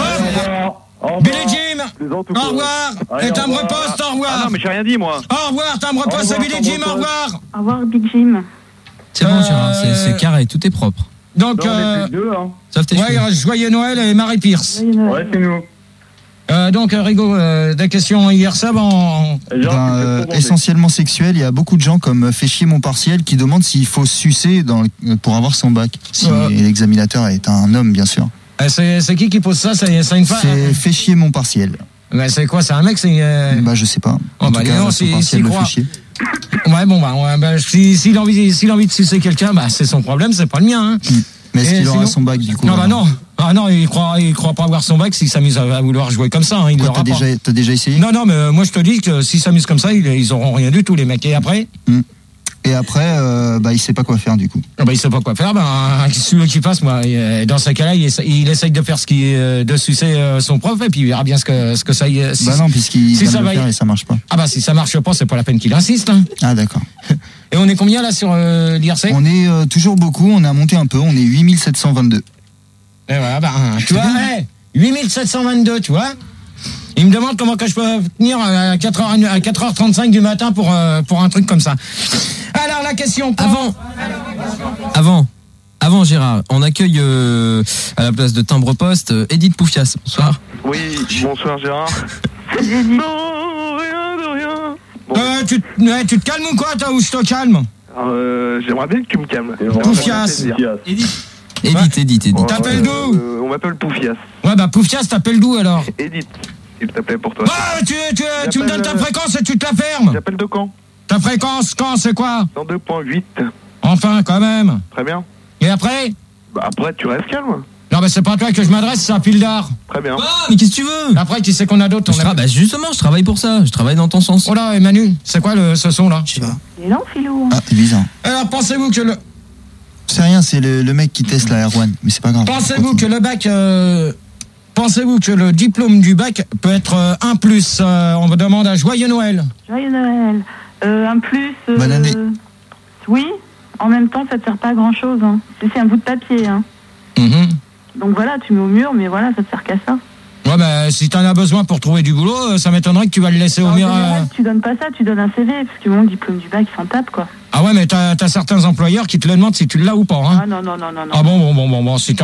Billy Jim, au revoir. Et timbre poste, au revoir. Ah non, mais j'ai rien dit, moi. Au revoir, timbre poste et Billy Jim, au revoir. Au revoir, Big Jim. C'est bon, Gérard, c'est carré, tout est propre. Donc, sauf tes cheveux. Joyeux Noël et Marie Pierce. Ouais, c'est nous. Donc, Rigaud, des questions hier ça, essentiellement sexuelles. Il y a beaucoup de gens comme Fait chier mon partiel qui demandent s'il faut sucer pour avoir son bac. Si l'examinateur est un homme, bien sûr. C'est qui pose ça? C'est une femme? C'est Fait chier mon partiel. C'est quoi? C'est un mec? Je sais pas. En tout cas, son partiel me fait chier. Ouais, s'il a envie de sucer quelqu'un, c'est son problème, c'est pas le mien. Hein. Mais est-ce qu'il aura son bac du coup? Non. Ah non, il croit pas avoir son bac s'il s'amuse à vouloir jouer comme ça. Hein, t'as déjà essayé? Non, mais moi je te dis que s'ils s'amusent comme ça, ils auront rien du tout les mecs. Et après? Et après, il sait pas quoi faire du coup. Il sait pas quoi faire. Celui qui passe, moi, dans ce cas-là, il essaye de faire de sucer son prof et puis il verra bien ce que ça y est. Non, puisqu'il vient de le faire et ça marche pas. Si ça marche pas, c'est pas la peine qu'il insiste. Hein. Ah d'accord. Et on est combien là sur l'IRC? On est toujours beaucoup. On a monté un peu. On est 8722. Et voilà, tu vois, 8722, tu vois. Il me demande comment que je peux venir à 4h35 du matin pour un truc comme ça. Alors la question... Avant Gérard, on accueille à la place de timbre poste Edith Poufias. Bonsoir. Oui, bonsoir Gérard. Non, rien de rien. Bon. Tu te calmes ou quoi, toi, ou je te calme? J'aimerais bien que tu me calmes. Poufias. Edith. T'appelles d'où? On m'appelle Poufias. Ouais, Poufias, t'appelles d'où alors? Edith, il t'appelait pour toi. Tu me donnes ta fréquence et tu te la fermes. J'appelle de quand? Ta fréquence, quand, c'est quoi? 102.8. Enfin, quand même. Très bien. Et après? Après, tu restes calme. Non, mais c'est pas à toi que je m'adresse, c'est à Pildar. Très bien. Mais qu'est-ce que tu veux? Après, qui c'est qu'on a d'autres? Justement, je travaille pour ça. Je travaille dans ton sens. Oh là, et Manu, c'est quoi ce son là? Je sais pas. C'est non, Philou. Ah, c'est bizarre. Alors, pensez-vous que C'est rien, c'est le mec qui teste la R1, mais c'est pas grave. Pensez-vous que le bac... Pensez-vous que le diplôme du bac peut être un plus? On vous demande à Joyeux Noël. Joyeux Noël. Un plus... Bonne année. Oui, en même temps, ça ne te sert pas à grand-chose. Hein. C'est un bout de papier. Hein. Donc voilà, tu mets au mur, mais voilà, ça ne te sert qu'à ça. Ouais, si t'en as besoin pour trouver du boulot, ça m'étonnerait que tu vas le laisser au mur. Tu donnes pas ça, tu donnes un CV, parce que mon diplôme du bac, il s'en tape, quoi. Ah ouais, mais t'as certains employeurs qui te le demandent si tu l'as ou pas. Hein. Ah non. Ah bon, si tu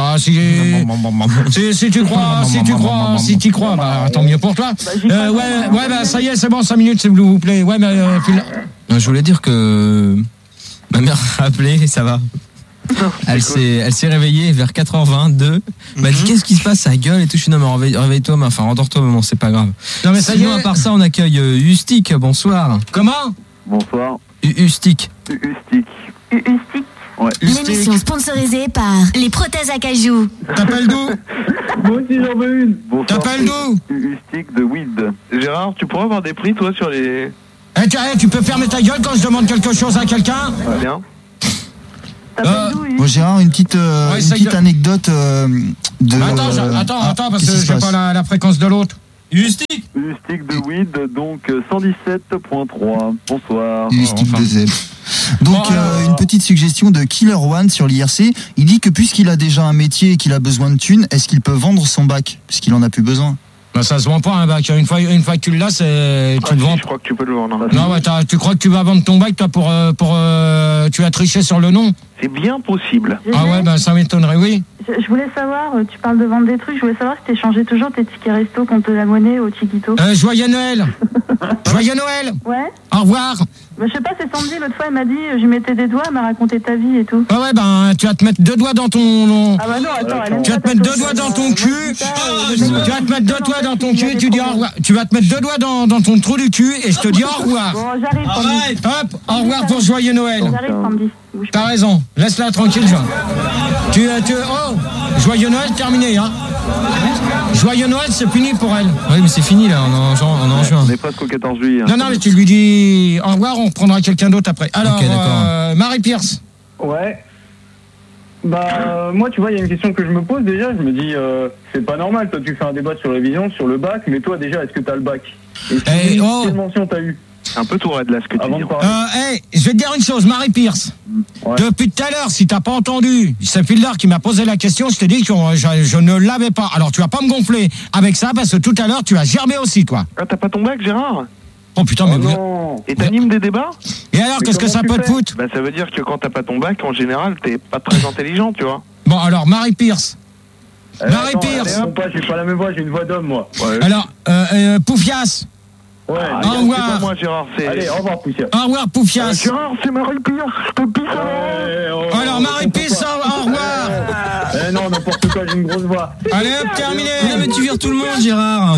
crois, tant mieux pour toi. Ça y est, c'est bon, 5 minutes, s'il vous plaît. Ouais, mais je voulais dire que ma mère a appelé et ça va. Elle s'est réveillée vers 4h22. M'a dit qu'est-ce qui se passe, ça gueule et tout. Je suis non mais réveille-toi, mais enfin endors-toi maman, c'est pas grave. Non mais ça y est. À part ça, on accueille Ustic. Bonsoir. Comment? Bonsoir. Ustic. Ustic. Ustic. Ouais. L'émission sponsorisée par les prothèses à cajou. T'appelles d'où? Moi aussi j'en veux une. T'appelles d'où? Ustic de Weed. Gérard, tu pourrais avoir des prix toi sur les... Tu peux fermer ta gueule quand je demande quelque chose à quelqu'un? Ouais, bien. Bon, Gérard, une petite anecdote de... Attends, parce que j'ai pas la fréquence de l'autre. Ustic de Weed, donc 117.3. Bonsoir. Ustic de Zeb. Donc, une petite suggestion de Killer One sur l'IRC. Il dit que puisqu'il a déjà un métier et qu'il a besoin de thunes, est-ce qu'il peut vendre son bac? Puisqu'il en a plus besoin. Bah ça se vend pas un bac. Une fois que tu l'as, tu le vends. Je crois que tu peux le vendre. Non, ouais, tu crois que tu vas vendre ton bac, toi, tu vas tricher sur le nom? C'est bien possible. Ah ouais, bah ça m'étonnerait, oui. Je voulais savoir, tu parles de vendre des trucs, je voulais savoir si t'échangeais toujours tes tickets resto contre la monnaie au Chiquito. Joyeux Noël. Joyeux Noël. Ouais. Au revoir. Bah, je sais pas, c'est Sandy, l'autre fois, elle m'a dit, je mettais des doigts, elle m'a raconté ta vie et tout. Ah ouais, ben, tu vas te mettre 2 doigts dans ton... Ah bah non, attends, tu vas te mettre 2 doigts dans ton cul. Tu vas te mettre 2 doigts dans ton cul et tu dis au revoir. Tu vas te mettre 2 doigts dans ton trou du cul et je te dis au revoir. Bon, j'arrive, Sandy. Hop, au revoir pour Joyeux Noël. J'arrive, Sandy. T'as raison, laisse-la tranquille, Jean. Oh, Joyeux Noël, terminé, hein. Joyeux Noël, c'est fini pour elle. Oui, mais c'est fini, là, on est en juin. On est presque au 14 juillet. Hein. Non, mais tu lui dis au revoir, on reprendra quelqu'un d'autre après. Alors, okay, Marie Pierce. Ouais. Bah, moi, tu vois, il y a une question que je me pose déjà. Je me dis, c'est pas normal. Toi, tu fais un débat sur la vision, sur le bac, mais toi, déjà, est-ce que t'as le bac? Et quelle mention t'as eu? C'est un peu tout raide là ce que tu dis. Je vais te dire une chose, Marie Pierce. Ouais. Depuis tout à l'heure, si t'as pas entendu, c'est Phildar qui m'a posé la question, je t'ai dit que je ne l'avais pas. Alors tu vas pas me gonfler avec ça parce que tout à l'heure tu as germé aussi, toi. Ah, t'as pas ton bac, Gérard? Oh putain, mais non. Et t'animes des débats? Et alors, qu'est-ce que ça peut te foutre? Bah ça veut dire que quand t'as pas ton bac, en général, t'es pas très intelligent, tu vois. Bon alors, Marie Pierce. Marie Pierce. J'ai pas la même voix, j'ai une voix d'homme, moi. Ouais. Alors, Poufias. Ouais, au revoir. C'est pas moi, Gérard, c'est... Allez, au revoir, Poufias. Au revoir, Poufias. Gérard, c'est Marie Pierce, je te pisse. Alors, Marie Pierce, au revoir. Non, n'importe quoi, j'ai une grosse voix. Allez, hop, terminé. Non, mais tu vires tout le monde, Gérard.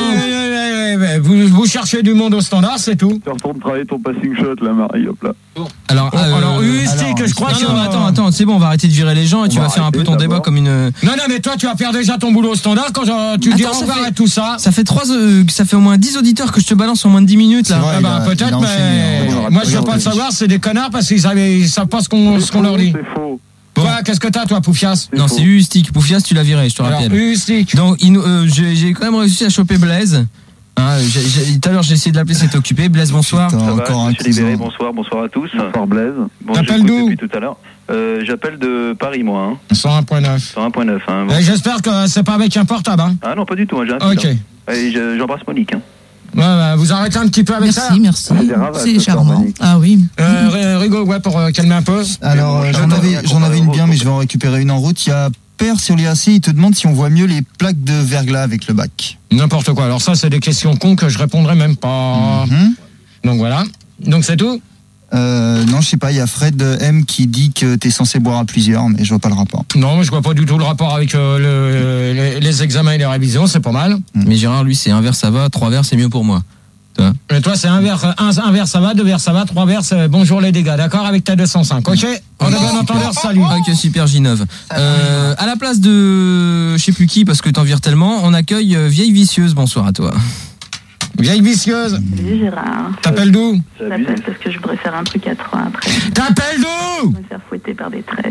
Allez, vous cherchez du monde au standard, c'est tout. Tu retournes travailler ton passing shot, là, Marie, hop là. Alors, Ustic, je crois que... Non, attends, c'est bon, on va arrêter de virer les gens et tu vas faire un peu ton débat comme une... Non, mais toi, tu vas faire déjà ton boulot au standard quand tu dis au revoir et tout ça. Ça fait au moins 10 auditeurs que je te balance en moins de 10 minutes, là. Vrai, peut-être, mais moi, je veux pas le savoir, c'est des connards parce qu'ils savent pas ce qu'on leur dit. C'est faux. Toi, qu'est-ce que t'as, toi, Poufias? Non, c'est Ustic. Poufias, tu l'as viré, je te rappelle. Ustic. Donc, j'ai quand même réussi à choper Blaise. Tout à l'heure, j'ai essayé de l'appeler, c'était occupé. Blaise, bonsoir. Encore je suis libéré, bonsoir à tous. Bonsoir Blaise. Bon, t'appelles d'où? Depuis tout à l'heure. J'appelle de Paris, moi. Hein. 101.9. 101.9. Hein, bon. J'espère que c'est pas avec un portable. Hein. Ah non, pas du tout. Hein, j'ai un ok. Allez, j'embrasse Monique. Hein. Ouais, vous arrêtez un petit peu avec ça. Merci. C'est charmant. Ah oui. Rigo, ouais, pour calmer un peu. Alors, j'en avais une bien, mais je vais en récupérer une en route. Il y a Père sur l'IRC, il te demande si on voit mieux les plaques de verglas avec le bac. N'importe quoi. Alors ça, c'est des questions cons que je répondrai même pas. Donc voilà. Donc c'est tout? Non, je sais pas, il y a Fred M qui dit que t'es censé boire à plusieurs, mais je vois pas le rapport. Non, je vois pas du tout le rapport avec les examens et les révisions, c'est pas mal. Mais Gérard, lui, c'est un verre ça va, 3 verres c'est mieux pour moi. Et toi, c'est un verre ça va, 2 verres ça va, 3 verres c'est bonjour les dégâts, d'accord, avec ta 205, ok? On a bien entendu, salut. Ok, super J9. À la place de, je sais plus qui, parce que t'en vires tellement, on accueille Vieille Vicieuse, bonsoir à toi. Vieille Vicieuse. Salut Gérard. T'appelles d'où? J'appelle parce que je voudrais faire un truc à 3 après. T'appelles d'où? Me faire fouetter par des tresses.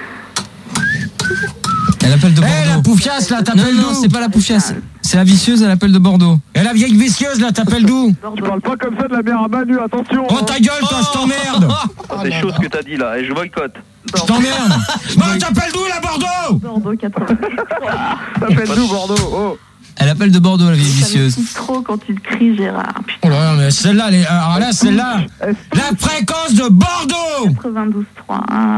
Elle appelle de Bordeaux. La Poufias, là, t'appelles d'où? Non, c'est pas la Poufias. C'est la Vicieuse, elle appelle de Bordeaux. Et la Vieille Vicieuse, là, t'appelles d'où? Tu parles pas comme ça de la bière à Manu, attention. Oh, ta gueule, toi, je t'emmerde. C'est chaud ce que t'as dit, là, et je boycotte. Je t'emmerde. Bon, t'appelles d'où, la Bordeaux? Bordeaux 80. T'appelles d'où, Bordeaux? Oh. Elle appelle de Bordeaux, la Vieille Vicieuse. Ça me trop quand tu te cries, Gérard. Putain. Oh là, mais celle-là, alors là, celle-là, la fréquence de Bordeaux. 92.3.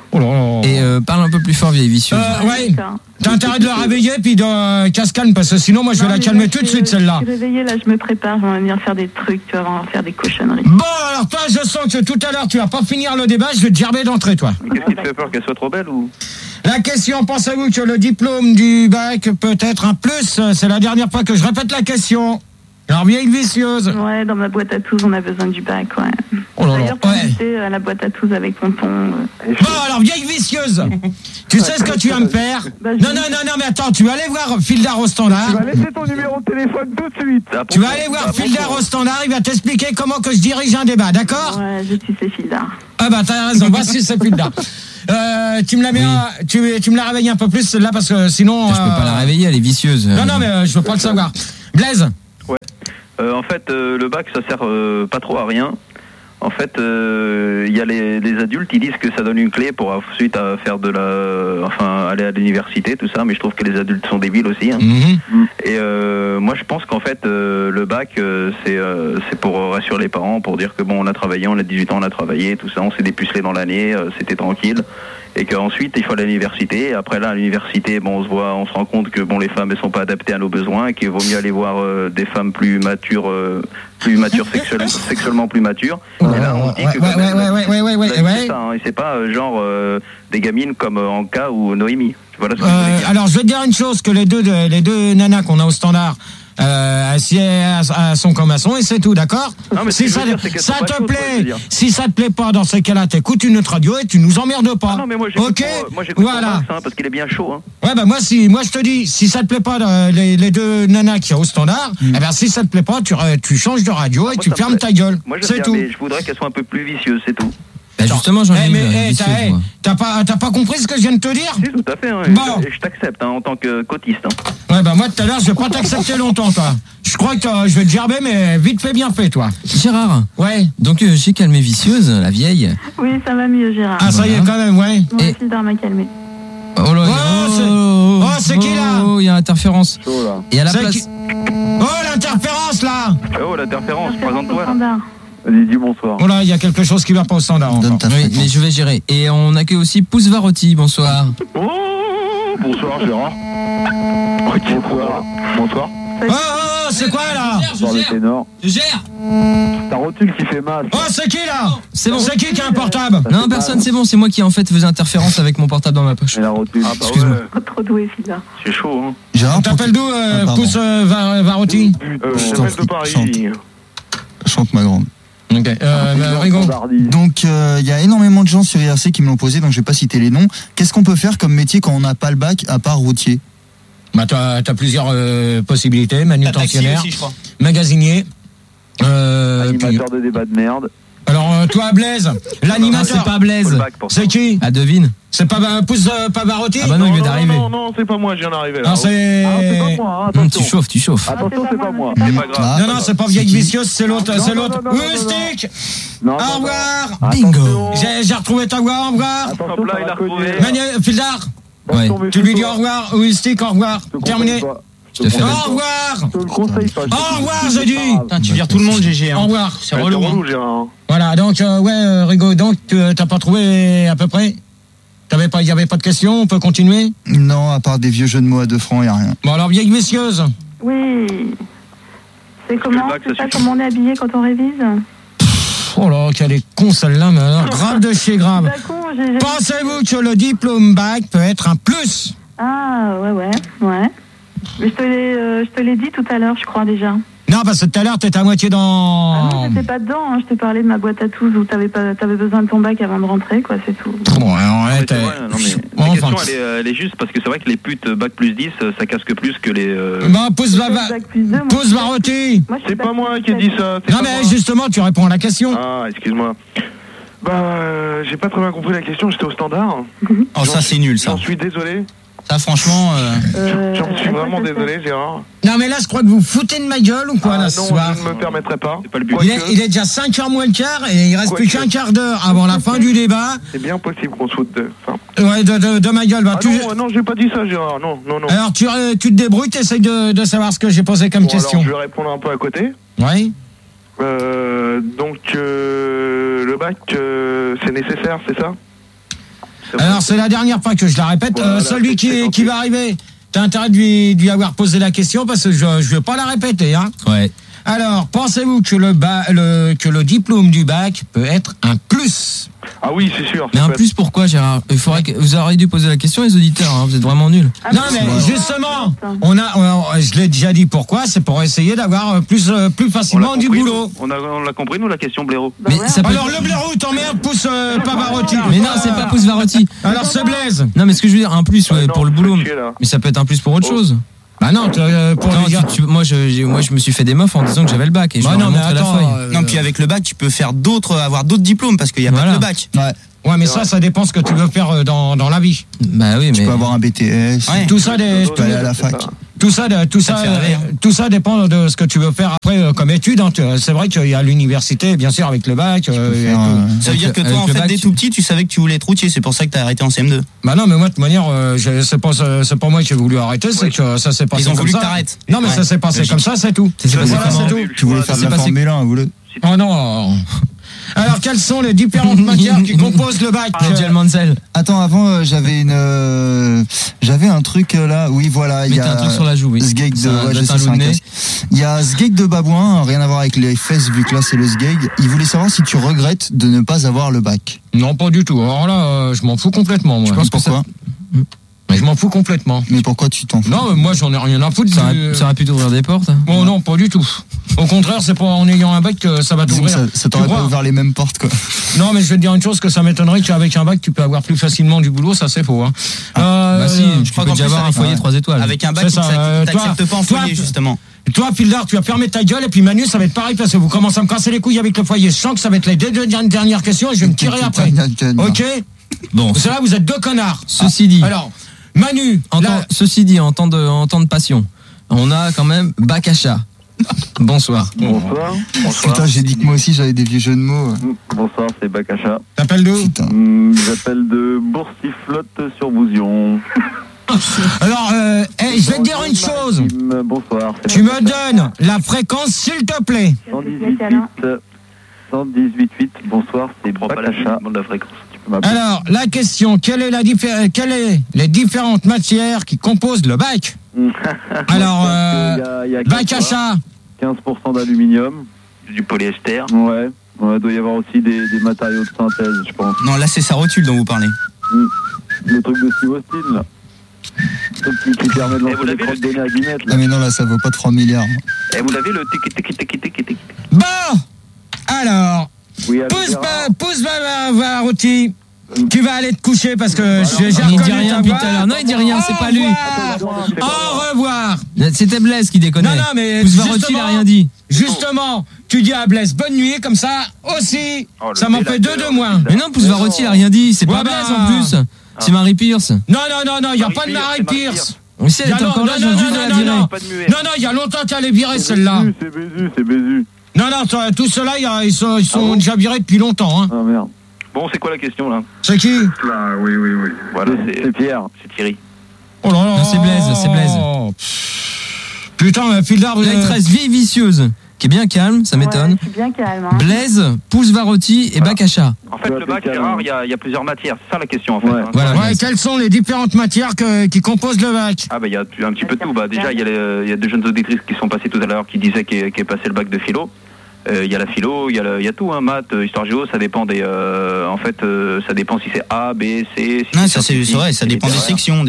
Oh là là. Et parle un peu plus fort, vieille vicieuse. Ouais. T'as intérêt de la réveiller puis de qu'elle se calme parce que sinon moi je vais la calmer tout de suite celle-là. Je suis réveillée là, je me prépare, je vais venir faire des trucs, tu vas vraiment faire des cochonneries. Bon alors toi je sens que tout à l'heure tu vas pas finir le débat, je vais te gerber d'entrée toi. Qu'est-ce qui te fait peur, qu'elle soit trop belle ou? La question, pensez-vous que le diplôme du bac peut être un plus? C'est la dernière fois que je répète la question. Alors, vieille vicieuse. Ouais, dans ma boîte à tous, on a besoin du bac, ouais. Oh là là, d'ailleurs, j'étais à la boîte à tous avec tonton. Bon, alors, vieille vicieuse, tu sais ce que tu vas me faire? Non, mais attends, tu vas aller voir Fildar au standard. Tu vas laisser ton numéro de téléphone tout de suite. Tu vas aller voir Fildar au standard, il va t'expliquer comment que je dirige un débat, d'accord? Ouais, je suis c'est Fildar. Ah bah, t'as raison, voici c'est Fildar. Tu me la mets, tu me la réveilles un peu plus là parce que sinon. Je peux pas la réveiller, elle est vicieuse. Non, mais je veux pas le savoir. Blaise. Ouais. En fait, le bac, ça sert pas trop à rien. En fait, il y a les adultes, ils disent que ça donne une clé pour ensuite faire aller à l'université, tout ça. Mais je trouve que les adultes sont débiles aussi. Hein. Et moi, je pense qu'en fait, le bac, c'est pour rassurer les parents, pour dire que bon, on a travaillé, on a 18 ans, on a travaillé, tout ça, on s'est dépucelé dans l'année, c'était tranquille. Et qu'ensuite il faut aller à l'université. Et après là, à l'université, bon, on se rend compte que bon, les femmes elles sont pas adaptées à nos besoins, et qu'il vaut mieux aller voir des femmes plus matures sexuellement plus matures. Et là, on dit que c'est ça, hein, et c'est pas genre des gamines comme Anka ou Noémie. Voilà ce que je voulais dire. Alors, je vais te dire une chose, que les deux nanas qu'on a au standard. Son comme à son et c'est tout, d'accord? Si ça te plaît, si ça te plaît pas dans ces cas-là, t'écoutes une autre radio et tu nous emmerdes pas. Non mais moi j'écoute voilà. Max, hein, parce qu'il est bien chaud. Hein. Ouais bah moi je te dis, si ça te plaît pas les deux nanas qui sont au standard, eh ben si ça te plaît pas, tu changes de radio et tu fermes ta gueule. C'est tout. Mais je voudrais qu'elle soit un peu plus vicieuse, c'est tout. Bah justement, j'en ai t'as pas compris ce que je viens de te dire? Si, tout à fait. Hein, bon. Je t'accepte en tant que cotiste. Hein. Ouais, bah moi tout à l'heure, je vais pas t'accepter longtemps, toi. Je crois que je vais te gerber, mais vite fait, bien fait, toi. Gérard. Ouais. Donc j'ai calmé vicieuse, la vieille. Oui, ça va mieux, Gérard. Ah, ça y est, quand même, ouais. Moi, Fildar m'a calmé. Oh là, c'est qui là? Oh, il y a interférence. Et à la place. Oh, l'interférence là. Oh, l'interférence, présente-toi. Vas-y, dis bonsoir. Oh là, il y a quelque chose qui va pas au standard. Oui, mais je vais gérer. Et on accueille aussi Pouce Varotti, bonsoir. Oh, bonsoir Gérard. Bonsoir. Oh, c'est quoi là? Bonsoir le ténor. Je gère. Ta rotule qui fait mal. Oh, c'est qui là? C'est bon. C'est qui a un portable? Non, personne, c'est bon, c'est moi qui en fait faisais interférence avec mon portable dans ma poche. Et la rotule. Excuse-moi. Trop doué, Fildar. C'est chaud, hein. On t'appelle d'où, Pouce Varotti? Je t'appelle de Paris. Chante ma grande. Ok, Rigo. Donc il y a énormément de gens sur IRC qui me l'ont posé, donc je vais pas citer les noms. Qu'est-ce qu'on peut faire comme métier quand on n'a pas le bac à part routier? Bah t'as plusieurs possibilités, manutentionnaire, aussi, je crois. Magasinier, Animateur de débat de merde. Alors toi Blaise, l'animateur. C'est pas Blaise. C'est qui? Ah, devine. C'est pas Pouce Pavarotti? Ah bah non, il vient d'arriver. Non, c'est pas moi, je viens d'arriver là. Ah, c'est pas moi, hein, attention. Tu chauffes. Attention, c'est pas moi. C'est pas grave. Non, c'est pas vieille vicieuse, c'est l'autre, Stick. Au revoir. Bingo. J'ai retrouvé ta voix, au revoir. Attention, Là, il a retrouvé. Fildar, Ouais. tu lui dis au revoir, Stick, au revoir. Terminé. Je te fais Au revoir. Je te le conseille pas. Au revoir, j'ai dit. Putain, tu vires tout le monde, GG. Au revoir. C'est relou. Gérard. Voilà, donc, Rigo, donc, t'as pas trouvé à peu près? Il y avait pas de questions, on peut continuer? Non, à part des vieux jeux de mots à 2 francs, il n'y a rien. Bon, alors, vieille vicieuse. Oui. C'est comment? C'est ça comment on est habillé quand on révise? Oh là, qu'elle est con celle-là, mais alors, grave de chez grave. Pensez-vous que le diplôme bac peut être un plus? Ah, ouais. Mais je te l'ai dit tout à l'heure, je crois déjà. Non, parce que tout à l'heure, t'étais à moitié dans... Ah non, j'étais pas dedans, hein. Je te parlais de ma boîte à tous où t'avais besoin de ton bac avant de rentrer, quoi, c'est tout. Bon, La question, elle est juste, parce que c'est vrai que les putes bac plus 10, ça casque plus que les... Bah, Pouce Varotti. C'est pas moi qui ai dit ça. Non, mais justement, tu réponds à la question. Ah, excuse-moi. Bah, j'ai pas très bien compris la question, j'étais au standard. Oh, ça, c'est nul, ça. J'en suis désolé. Ça, franchement... J'en suis vraiment désolé, Gérard. Non, mais là, je crois que vous foutez de ma gueule ou quoi, là, ce soir? Non, je ne me permettrai pas. C'est pas le but. Il est déjà 5h moins le quart et il reste plus qu'un quart d'heure avant la fin du débat. C'est bien possible qu'on se foute de... Ouais, de ma gueule. Bah, non, j'ai pas dit ça, Gérard. Non. Alors, tu te débrouilles, t'essayes de savoir ce que j'ai posé comme question. Alors, je vais répondre un peu à côté. Oui. Donc, le bac, c'est nécessaire, c'est ça? Alors, c'est la dernière fois que je la répète. Voilà, celui qui va arriver, t'as intérêt de lui avoir posé la question parce que je vais pas la répéter, hein. Ouais. Alors, pensez-vous que le diplôme du bac peut être un plus? Ah oui, c'est sûr. Mais un plus pourquoi, Gérard? Il faudrait que vous auriez dû poser la question, les auditeurs. Hein, vous êtes vraiment nuls. Non, mais justement, je l'ai déjà dit pourquoi. C'est pour essayer d'avoir plus facilement du boulot. On l'a compris, nous, la question Blaireau. Mais ça peut... Alors, le Blaireau, t'emmerde, pousse Pavarotti. Mais non, c'est pas pousse Varotti. Alors, c'est Blaise. Non, mais ce que je veux dire, un plus pour le boulot. Mais ça peut être un plus pour autre chose. Bah non, moi je me suis fait des mofs en disant que j'avais le bac et je leur ai montré la feuille. Non, puis avec le bac, tu peux faire avoir d'autres diplômes parce qu'il n'y a pas que le bac. Ouais, mais ça dépend ce que tu veux faire dans la vie. Bah oui, tu peux avoir un BTS. Ouais. Tout ça, tu peux aller à la fac. Tout ça dépend de ce que tu veux faire après comme étude. Hein. C'est vrai qu'il y a l'université, bien sûr, avec le bac. Ça veut dire que toi, en fait, dès tout petit, tu savais que tu voulais être routier. C'est pour ça que tu as arrêté en CM2. Bah non, mais moi, de toute manière, c'est pas moi qui ai voulu arrêter, c'est que ça s'est passé. Ils ont voulu que t'arrêtes. Non, mais ça s'est passé comme ça, c'est tout. Tu voulais faire de la Formule 1, vous voulez? Oh non. Alors, quelles sont les différentes matières qui composent le bac? Angel Mansell. Attends, avant, j'avais un truc là. Oui, voilà. Il y a un truc sur la joue, oui. Sgeg il y a Sgeg de Babouin, rien à voir avec les fesses, vu que là, c'est le Sgeg. Il voulait savoir si tu regrettes de ne pas avoir le bac. Non, pas du tout. Alors là, je m'en fous complètement, moi. Je pense pourquoi? Mais je m'en fous complètement. Mais pourquoi tu t'en fous? Non, moi j'en ai rien à foutre. Ça aurait pu t'ouvrir des portes. Bon, non, pas du tout. Au contraire, c'est pas en ayant un bac que ça va t'ouvrir. Ça t'aurait pas ouvert les mêmes portes, quoi. Non, mais je vais te dire une chose, que ça m'étonnerait qu'avec un bac, tu peux avoir plus facilement du boulot, ça c'est faux. Hein. Bah si, je crois qu'on peut avoir un foyer 3 étoiles. Avec un bac, tu t'acceptes pas en foyer, justement. Toi, Pildar, tu vas fermer ta gueule, et puis Manu, ça va être pareil, parce que vous commencez à me casser les couilles avec le foyer. Je sens que ça va être les deux dernières questions, et je vais me tirer après. Ok? Bon. C'est là, vous êtes deux connards. Ceci dit. Alors, Manu, ceci dit, en temps de passion, on a quand même bac à chat. Bonsoir. Bonsoir. Putain, j'ai dit que moi aussi j'avais des vieux jeux de mots. Bonsoir, c'est bac à chat. T'appelles d'où? J'appelle de Boursifflotte sur Bousion. Alors, je vais te dire une chose. Bonsoir. Tu me donnes la fréquence, s'il te plaît. 118.8. Bonsoir, c'est bac à chat. De la fréquence. Alors, la question, quelle est les différentes matières qui composent le bac? Alors, bac à chat. 15% d'aluminium. Du polyester. Ouais. Il doit y avoir aussi des matériaux de synthèse, je pense. Non, là, c'est sa rotule dont vous parlez. Le truc de Steve Austin, là. Qui permet de lancer les crottes de nez à Guinette. Ah, mais non, là, ça vaut pas 3 milliards. Et vous l'avez, le tic. Bon! Alors, oui, pousse Varotti. Tu vas aller te coucher parce que j'ai reconnu il dit rien depuis tout à l'heure. Non, il dit rien, c'est pas lui. Au revoir. C'était Blaise qui déconnait. Non, mais Varotti n'a rien dit. Justement, tu dis à Blaise bonne nuit, comme ça aussi. Ça m'en fait 2 de moins. Mais non, Varotti n'a rien dit. C'est pas Blaise en plus. C'est Marie Pierce. Non, il n'y a pas de Marie Pierce. Oui, elle est encore là, je viens juste de la virer. Non, il y a longtemps qu'elle est virée celle-là. C'est Bézu. Non, tous ceux-là, ils sont déjà virés depuis longtemps. Hein. Ah merde. Bon, c'est quoi la question là? C'est qui? Là, oui. Voilà, c'est Pierre. C'est Thierry. Oh là là. Non, c'est Blaise. Putain, Pildar, vous êtes très vicieuse, qui est bien calme, ça m'étonne. Je suis bien calme. Hein. Blaise, pousse Varotti et bac à chat. En fait, le bac, c'est rare, il y a plusieurs matières. C'est ça la question, en fait. Ouais. Voilà. Quelles sont les différentes matières qui composent le bac? Ah, il y a un petit peu de tout. Déjà, il y a 2 jeunes auditrices qui sont passées tout à l'heure qui disaient qu'elle est passé le bac de philo. Il y a la philo, il y a tout, hein, maths, histoire géo, ça dépend des. Ça dépend si c'est A, B, C. Non, ça c'est vrai, ça dépend des sections,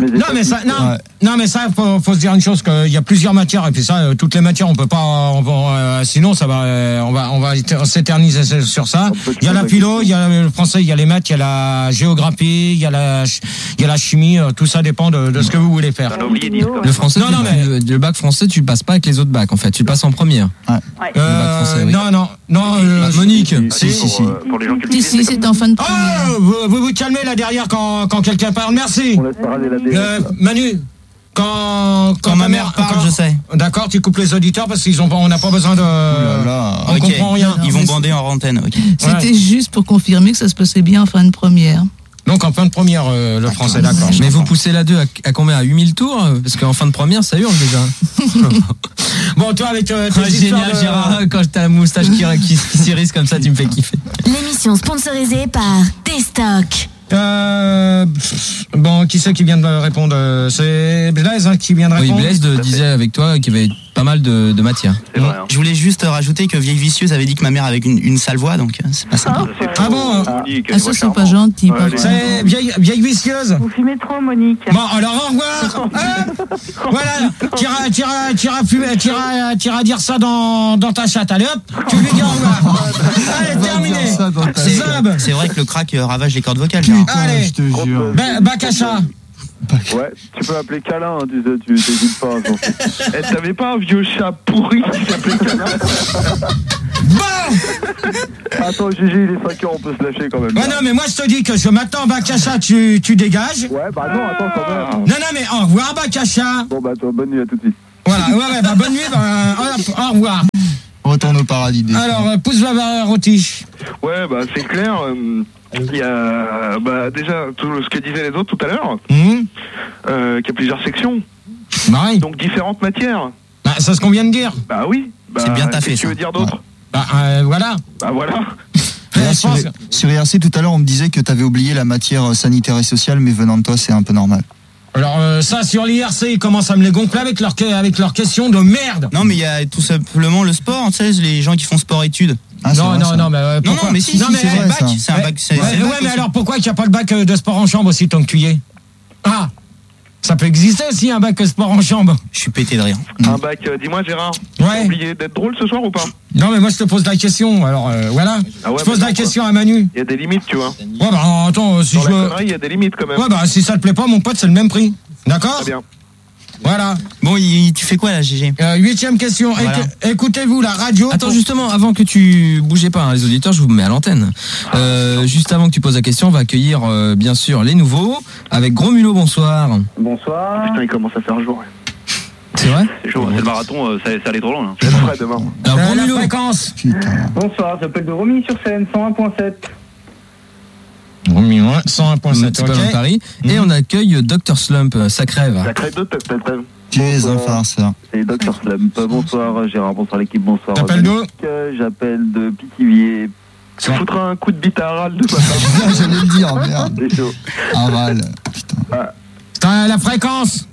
Non, mais ça, faut se dire une chose, qu'il y a plusieurs matières et puis ça, toutes les matières, on peut pas, sinon ça va, on va s'éterniser sur ça. Il y a la philo, il y a le français, il y a les maths, il y a la géographie, il y a la chimie, tout ça dépend de ce que vous voulez faire. Le français, le bac français, tu le passes pas avec les autres bacs en fait, tu le passes en première. Non, Monique. Si. Pour les gens qui Si, c'est en fin de première. Vous calmez là derrière quand quelqu'un parle. Merci. Manu, quand ma mère parle, je sais. D'accord, tu coupes les auditeurs parce qu'on n'a pas besoin de. On comprend rien. Ils vont bander en antenne. C'était juste pour confirmer que ça se passait bien en fin de première. Donc en fin de première, le français, d'accord. Mais vous poussez la 2 à combien? À 8000 tours? Parce qu'en fin de première, ça hurle déjà. Bon, toi, avec tes génial, Gérard, quand t'as la moustache qui s'irise comme ça, tu me fais kiffer. L'émission sponsorisée par Destock. Bon, qui c'est qui vient de répondre? C'est Blaise qui vient de répondre. Oui, Blaise disait avec toi qu'il y avait pas mal de matière. C'est vrai, hein. Je voulais juste rajouter que Vieille Vicieuse avait dit que ma mère avait une sale voix, donc c'est pas ça. Ah bon? Ça, c'est pas gentil. C'est vieille vicieuse. Vous fumez trop, Monique. Bon, alors au revoir. Voilà, t'iras dire ça dans ta chatte. Allez hop, tu lui dis au revoir. Allez, terminé. C'est vrai que le crack ravage les cordes vocales. Allez, je te jure. Bakacha. Ouais, tu peux appeler Câlin, tu t'hésites pas. T'avais pas un vieux chat pourri qui s'appelait Câlin? Attends, Gigi, il est 5h, on peut se lâcher quand même. Ouais, non, mais moi je te dis que je m'attends, Bakacha, tu dégages. Ouais, bah non, attends quand même. Non, mais au revoir, Bakacha. Bon, bah toi, bonne nuit à tout de suite. Voilà, ouais, bah bonne nuit, au revoir. Retourne au paradis. Alors, pousse Roti. Ouais, bah c'est clair. Il y a déjà tout ce que disaient les autres tout à l'heure, qu'il y a plusieurs sections. Bah oui. Donc différentes matières. Bah, c'est ce qu'on vient de dire. Bah oui. Bah, c'est bien taffé. Qu'est-ce que tu veux dire d'autre? Bah voilà. Bah voilà. Sur IRC tout à l'heure, on me disait que t'avais oublié la matière sanitaire et sociale, mais venant de toi, c'est un peu normal. Alors ça, sur l'IRC, ils commencent à me les gonfler avec leurs questions de merde. Non, mais il y a tout simplement le sport, tu sais, les gens qui font sport-études. Ah, non, mais pourquoi? Non, mais si, c'est vrai, bac. C'est un bac. Ouais, mais alors pourquoi il n'y a pas le bac de sport en chambre aussi tant que tu y es? Ah, ça peut exister aussi un bac sport en chambre. Je suis pété de rire. Un bac, dis-moi Gérard, t'as oublié d'être drôle ce soir ou pas? Non, mais moi je te pose la question, alors voilà. Ah ouais, je pose la question à Manu. Il y a des limites, tu vois. Ouais, bah attends, si dans la connerie, il y a des limites quand même. Ouais, bah si ça te plaît pas, mon pote, c'est le même prix. D'accord? Très bien. Voilà. Bon, tu fais quoi là, GG? 8e question. Voilà. Écoutez-vous la radio. Attends, justement, avant que tu bougez pas, hein, les auditeurs, je vous mets à l'antenne. Juste avant que tu poses la question, on va accueillir bien sûr les nouveaux avec Gros Mulot. Bonsoir. Bonsoir. Putain, il commence à faire jour. Ouais. C'est vrai? C'est chaud, c'est le marathon, ça allait trop loin. C'est vrai demain. Alors, Gros la Mulot. fréquence. Bonsoir, j'appelle de Romilly-sur-Seine, 101.7. Romilly, 101.7, ok. Paris. Et on accueille Dr Slump, ça crève. Ça crève de tête. Les infarceurs. C'est Dr Slump. Bonsoir Gérard, bonsoir l'équipe, bonsoir. T'appelles d'où? J'appelle de Pithiviers. Tu foutras un coup de bite à Aral de papa. J'allais le dire, merde. C'est chaud. Aral, putain. T'as la fréquence?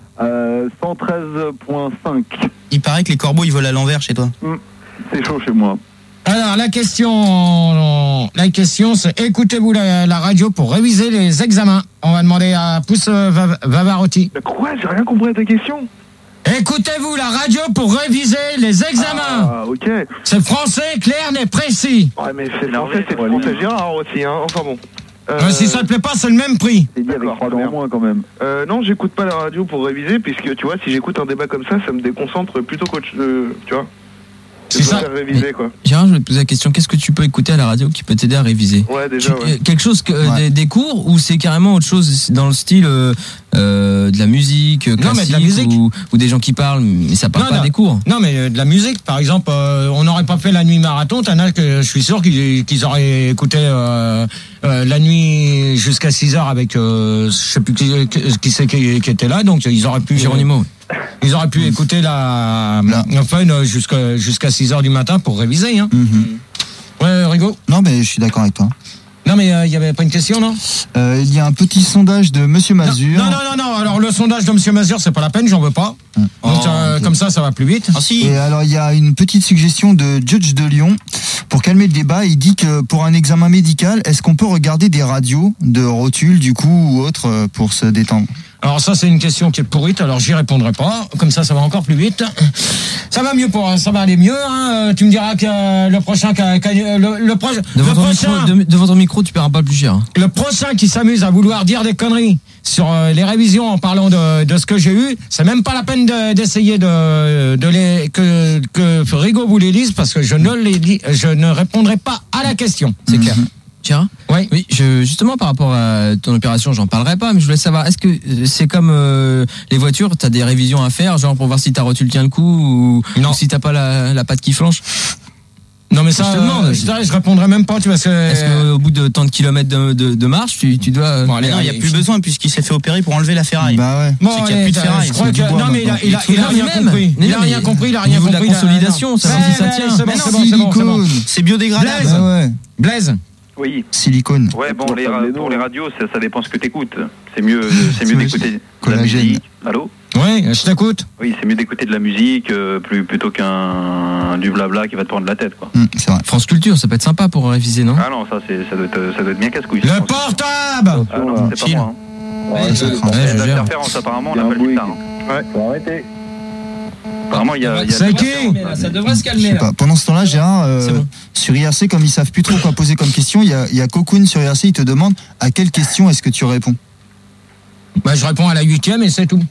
113.5. Il paraît que les corbeaux ils volent à l'envers chez toi. C'est chaud chez moi. Alors la question c'est écoutez-vous la radio pour réviser les examens. On va demander à Pousse Vavarotti. Quoi? J'ai rien compris à ta question. Écoutez-vous la radio pour réviser les examens. Ah, ok. C'est français, clair, net, précis. Ouais, mais c'est français, c'est français Gérard aussi, hein. Enfin bon. Si ça te plaît pas, c'est le même prix. C'est dit avec 3 ans en moins quand même. Non, j'écoute pas la radio pour réviser, puisque tu vois, si j'écoute un débat comme ça me déconcentre plutôt qu'autre chose, tu vois. C'est ça. Réviser, quoi. Gérard, je vais te poser la question, qu'est-ce que tu peux écouter à la radio qui peut t'aider à réviser? Ouais, déjà, ouais. Quelque chose des cours ou c'est carrément autre chose dans le style de la musique classique? Non, mais de la musique. Ou des gens qui parlent, mais ça parle pas des cours. Non, mais de la musique, par exemple, on n'aurait pas fait la nuit marathon, t'en as que je suis sûr qu'ils auraient écouté la nuit jusqu'à 6h avec je sais plus qui c'est qui était là, donc ils auraient pu Géronimo. Ils auraient pu écouter la fun jusqu'à 6h du matin pour réviser, hein. Ouais, Rigo. Non, mais je suis d'accord avec toi. Non, mais il y avait pas une question, non? Il y a un petit sondage de Monsieur Mazur. Non. Alors le sondage de Monsieur Mazur, c'est pas la peine, j'en veux pas. Donc, comme ça va plus vite. Ah, si. Et alors il y a une petite suggestion de Judge de Lyon pour calmer le débat. Il dit que pour un examen médical, est-ce qu'on peut regarder des radios de rotules du coup ou autre pour se détendre? Alors ça c'est une question qui est pourrite, alors j'y répondrai pas. Comme ça va encore plus vite. Ça va ça va aller mieux. Hein. Tu me diras que le prochain devant ton micro, tu paieras pas plus cher. Le prochain qui s'amuse à vouloir dire des conneries sur les révisions en parlant de ce que j'ai eu, c'est même pas la peine d'essayer que Rigo vous les dise parce que je ne répondrai pas à la question. C'est clair. Gérard ? Oui, justement par rapport à ton opération, j'en parlerai pas, mais je voulais savoir, est-ce que c'est comme les voitures, t'as des révisions à faire, genre pour voir si ta rotule tient le coup ou si t'as pas la patte qui flanche? Non mais ça, je répondrai même pas, tu vois. Est-ce qu'au bout de tant de kilomètres de marche, tu dois... Bon, allez, non, il n'y a plus besoin puisqu'il s'est fait opérer pour enlever la ferraille. Bah ouais. Bon, c'est qu'il n'y a plus de ferraille. Je crois que... Non mais il a rien compris. Il a rien compris, Au niveau de la consolidation, savoir si ça tient. C'est bon. C'est biodégradable. Blaise. Oui. Silicone. Ouais, bon, pour les radios, ça dépend ce que t'écoutes. C'est mieux d'écouter de la musique. Allô? Oui, je t'écoute. Oui, c'est mieux d'écouter de la musique plutôt du blabla qui va te prendre la tête, quoi. C'est vrai. France Culture, ça peut être sympa pour réviser, non? Ah non, ça doit être bien casse-couille. Le portable! Ah non, c'est pas moi. Ouais, l'interférence, apparemment, on appelle plus tard. Ouais. Faut arrêter. Apparemment, il y a c'est qui? Ça devrait se calmer. Là. Pendant ce temps-là, Gérard, sur IRC, comme ils savent plus trop quoi poser comme question, il y a Cocoon sur IRC, il te demande à quelle question est-ce que tu réponds? Bah, je réponds à la 8e et c'est tout.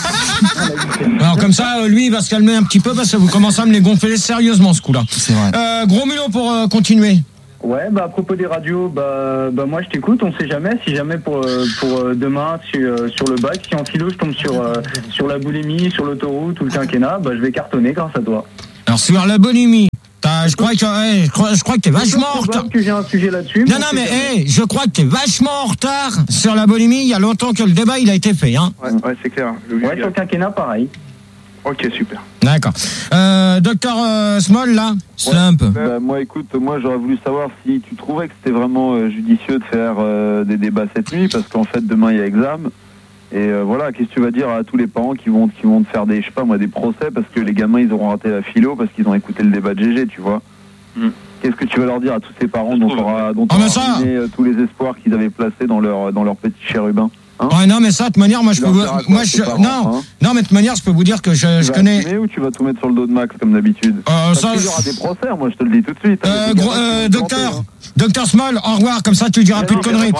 Alors comme ça, lui, il va se calmer un petit peu parce que vous commencez à me les gonfler sérieusement ce coup-là. C'est vrai. Gros mulot pour continuer. Ouais, à propos des radios, moi je t'écoute, on sait jamais. Si jamais pour demain sur le bac, si en philo je tombe sur la boulimie, sur l'autoroute ou le quinquennat, je vais cartonner grâce à toi. Alors sur la boulimie, je crois que t'es vachement en retard. Que j'ai un sujet là-dessus. Non, mais je crois que t'es vachement en retard sur la bulimie. Il y a longtemps que le débat il a été fait, hein. Ouais, c'est clair. Ouais, sur le quinquennat, pareil. Ok, super. D'accord. Docteur Small, là. Slump. Moi, écoute, j'aurais voulu savoir si tu trouvais que c'était vraiment judicieux de faire des débats cette nuit, parce qu'en fait, demain, il y a examen. Et voilà, qu'est-ce que tu vas dire à tous les parents qui vont te faire des procès parce que les gamins, ils auront raté la philo parce qu'ils ont écouté le débat de GG, tu vois. Qu'est-ce que tu vas leur dire à tous ces parents dont t'auras ruiné tous les espoirs qu'ils avaient placés dans leur petit chérubin? Ouais, non, mais ça, de toute manière, moi, je peux vous... Non, mais de toute manière, je peux vous dire que je connais... Tu vas ou tu vas tout mettre sur le dos de Max, comme d'habitude? Ça... Il y aura des procès, moi, je te le dis tout de suite. Docteur Small, au revoir, comme ça, tu diras plus de conneries.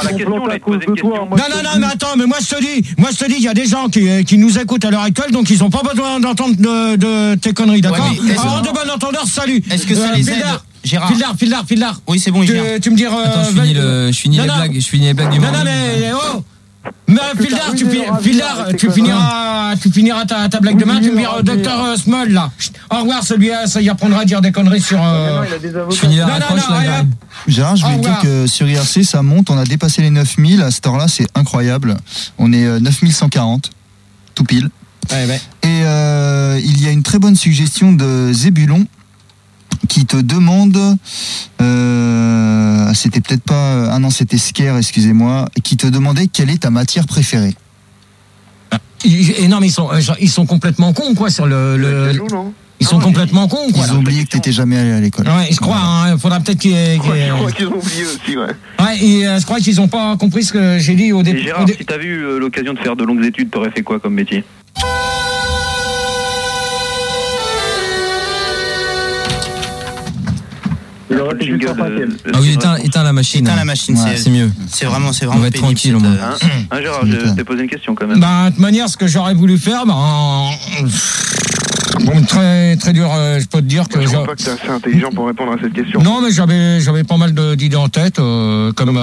Non, mais attends, mais moi, je te dis, il y a des gens qui nous écoutent à l'heure actuelle, donc ils n'ont pas besoin d'entendre de tes conneries, d'accord? Alors, de bon entendeur, salut. Est-ce que ça les aide? Gérard. Fildar. Oui, c'est bon, il vient. Tu me diras... Attends, je finis les blagues du moment. Non, mais... Oh! Mais Fildar, tu finiras ta blague demain, tu me diras Docteur Small là. Au revoir, celui-là, ça y apprendra à dire des conneries sur. Je finis la raccroche là. Gérard, je vais te dire que sur IRC ça monte, on a dépassé les 9000, à cette heure-là c'est incroyable. On est 9140, tout pile. Ouais. Et il y a une très bonne suggestion de Zébulon qui te demande, c'était peut-être pas, ah non c'était Scare, excusez-moi, qui te demandait quelle est ta matière préférée. Et non mais ils sont complètement cons quoi sur le ils sont complètement cons quoi. Ils ont oublié que t'étais jamais allé à l'école. Ouais, je crois, il faudra peut-être qu'ils... Je crois qu'ils ont oublié aussi, ouais. Ouais, et je crois qu'ils ont pas compris ce que j'ai dit au début. Gérard, si t'avais eu l'occasion de faire de longues études, t'aurais fait quoi comme métier? Ah oui, éteins la machine. Éteins la machine, c'est mieux. C'est vraiment on va être tranquille au moins. Gérard, je t'ai posé une question quand même. De toute manière, ce que j'aurais voulu faire, très très dur, je peux te dire que... Je crois pas que t'es assez intelligent pour répondre à cette question. Non, mais j'avais pas mal d'idées en tête, comme...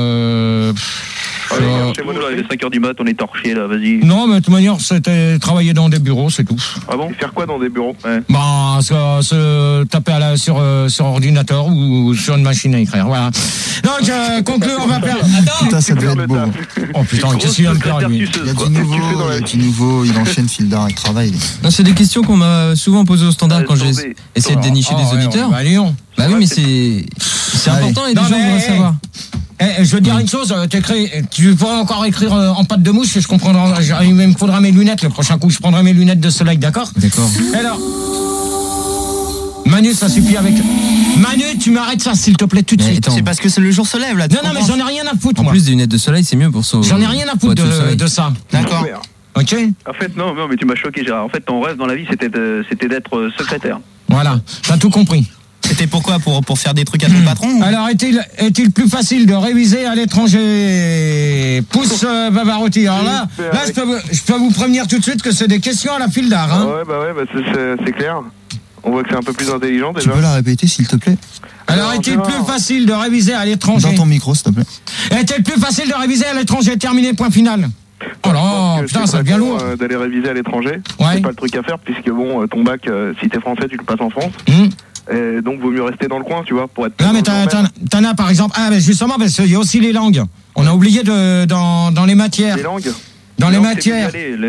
Chez moi, là, il est 5h du mat, on est torché là, vas-y. Non, mais de toute manière, c'était travailler dans des bureaux, c'est tout. Ah bon? Et faire quoi dans des bureaux? Se taper sur ordinateur ou sur une machine à écrire, voilà. Donc, conclure, on va faire... Attends! Putain, ça devait être beau. Oh putain, qu'est-ce qu'il vient de faire, lui? Il y a du nouveau, il enchaîne Fildar, il travaille. Non, c'est des questions qu'on m'a souvent posées au standard quand j'ai essayé de dénicher des auditeurs. Bah Lyon. Bah oui, mais c'est important et des gens voudraient savoir. Je veux dire une chose, tu pourras encore écrire en pâte de mouche, je comprendrai, il me faudra mes lunettes le prochain coup, je prendrai mes lunettes de soleil, d'accord? D'accord. Alors, Manu, ça suffit avec... Manu, tu m'arrêtes ça s'il te plaît tout de suite. C'est parce que le jour se lève là. Non, mais j'en ai rien à foutre. En plus des lunettes de soleil, c'est mieux pour ça. J'en ai rien à foutre de ça. D'accord. Ok. En fait, non, mais tu m'as choqué, Gérard. En fait, ton rêve dans la vie, c'était d'être secrétaire. Voilà, t'as tout compris. C'était pourquoi? Pour faire des trucs à ton patron? Alors, est-il plus facile de réviser à l'étranger? Pousse Bavarotti. Alors là, je peux vous prévenir tout de suite que c'est des questions à la Fildar. Hein. C'est clair. On voit que c'est un peu plus intelligent déjà. Tu peux la répéter s'il te plaît? Alors, est-il plus facile de réviser à l'étranger? Dans ton micro, s'il te plaît. Est-il plus facile de réviser à l'étranger? Terminé, point final. Oh là, putain, ça devient lourd. D'aller réviser à l'étranger, ouais. C'est pas le truc à faire puisque bon, ton bac, si t'es français, tu le passes en France. Et donc vaut mieux rester dans le coin, tu vois, pour être... Non mais t'en as par exemple... Ah mais justement, parce qu'il y a aussi les langues. On a oublié dans les matières. Les langues? Dans les matières.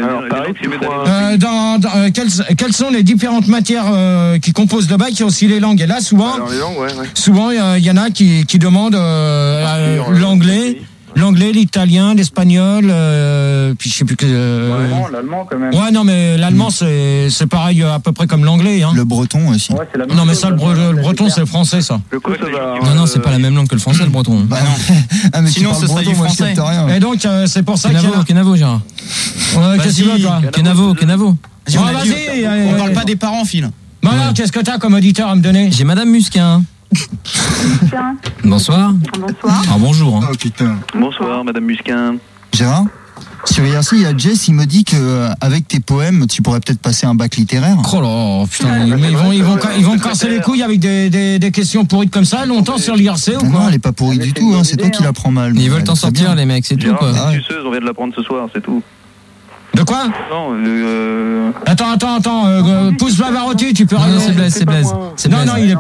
Quelles sont les différentes matières qui composent le bac? Il y a aussi les langues. Et là, souvent, souvent il y en a qui demandent l'anglais. L'anglais, l'italien, l'espagnol, puis je sais plus que. L'allemand quand même. Ouais, non, mais l'allemand c'est pareil à peu près comme l'anglais. Hein. Le breton aussi. Ouais, c'est la même non, mais chose, ça, le breton, c'est le français, ça. Non, c'est pas la même langue que le français, le breton. Bah non. Ah, mais sinon, ce serait du français. Et donc, c'est pour ça qu'il y a. Kenavo, Gérard. Ouais, qu'est-ce que tu veux, toi? Kenavo. Vas-y. On parle pas des parents, Phil. Bon, alors, qu'est-ce que t'as comme auditeur à me donner? J'ai Madame Musquin. Bonsoir. Bonsoir. Ah, bonjour. Oh putain. Bonsoir, Madame Musquin. Gérard, sur IRC, il y a Jess, il me dit que avec tes poèmes, tu pourrais peut-être passer un bac littéraire. Oh là, putain, mais ils vont me casser les couilles avec des questions pourries comme ça longtemps sur l'IRC ou quoi? Non, elle est pas pourrie du tout, hein, c'est toi qui la prends mal. Ils veulent t'en sortir, les mecs, c'est tout quoi. C'est une suceuse, on vient de l'apprendre ce soir, c'est tout. De quoi? Non, Attends, pousse Pavarotti, tu peux rien. Non, c'est Blaise. Non, il est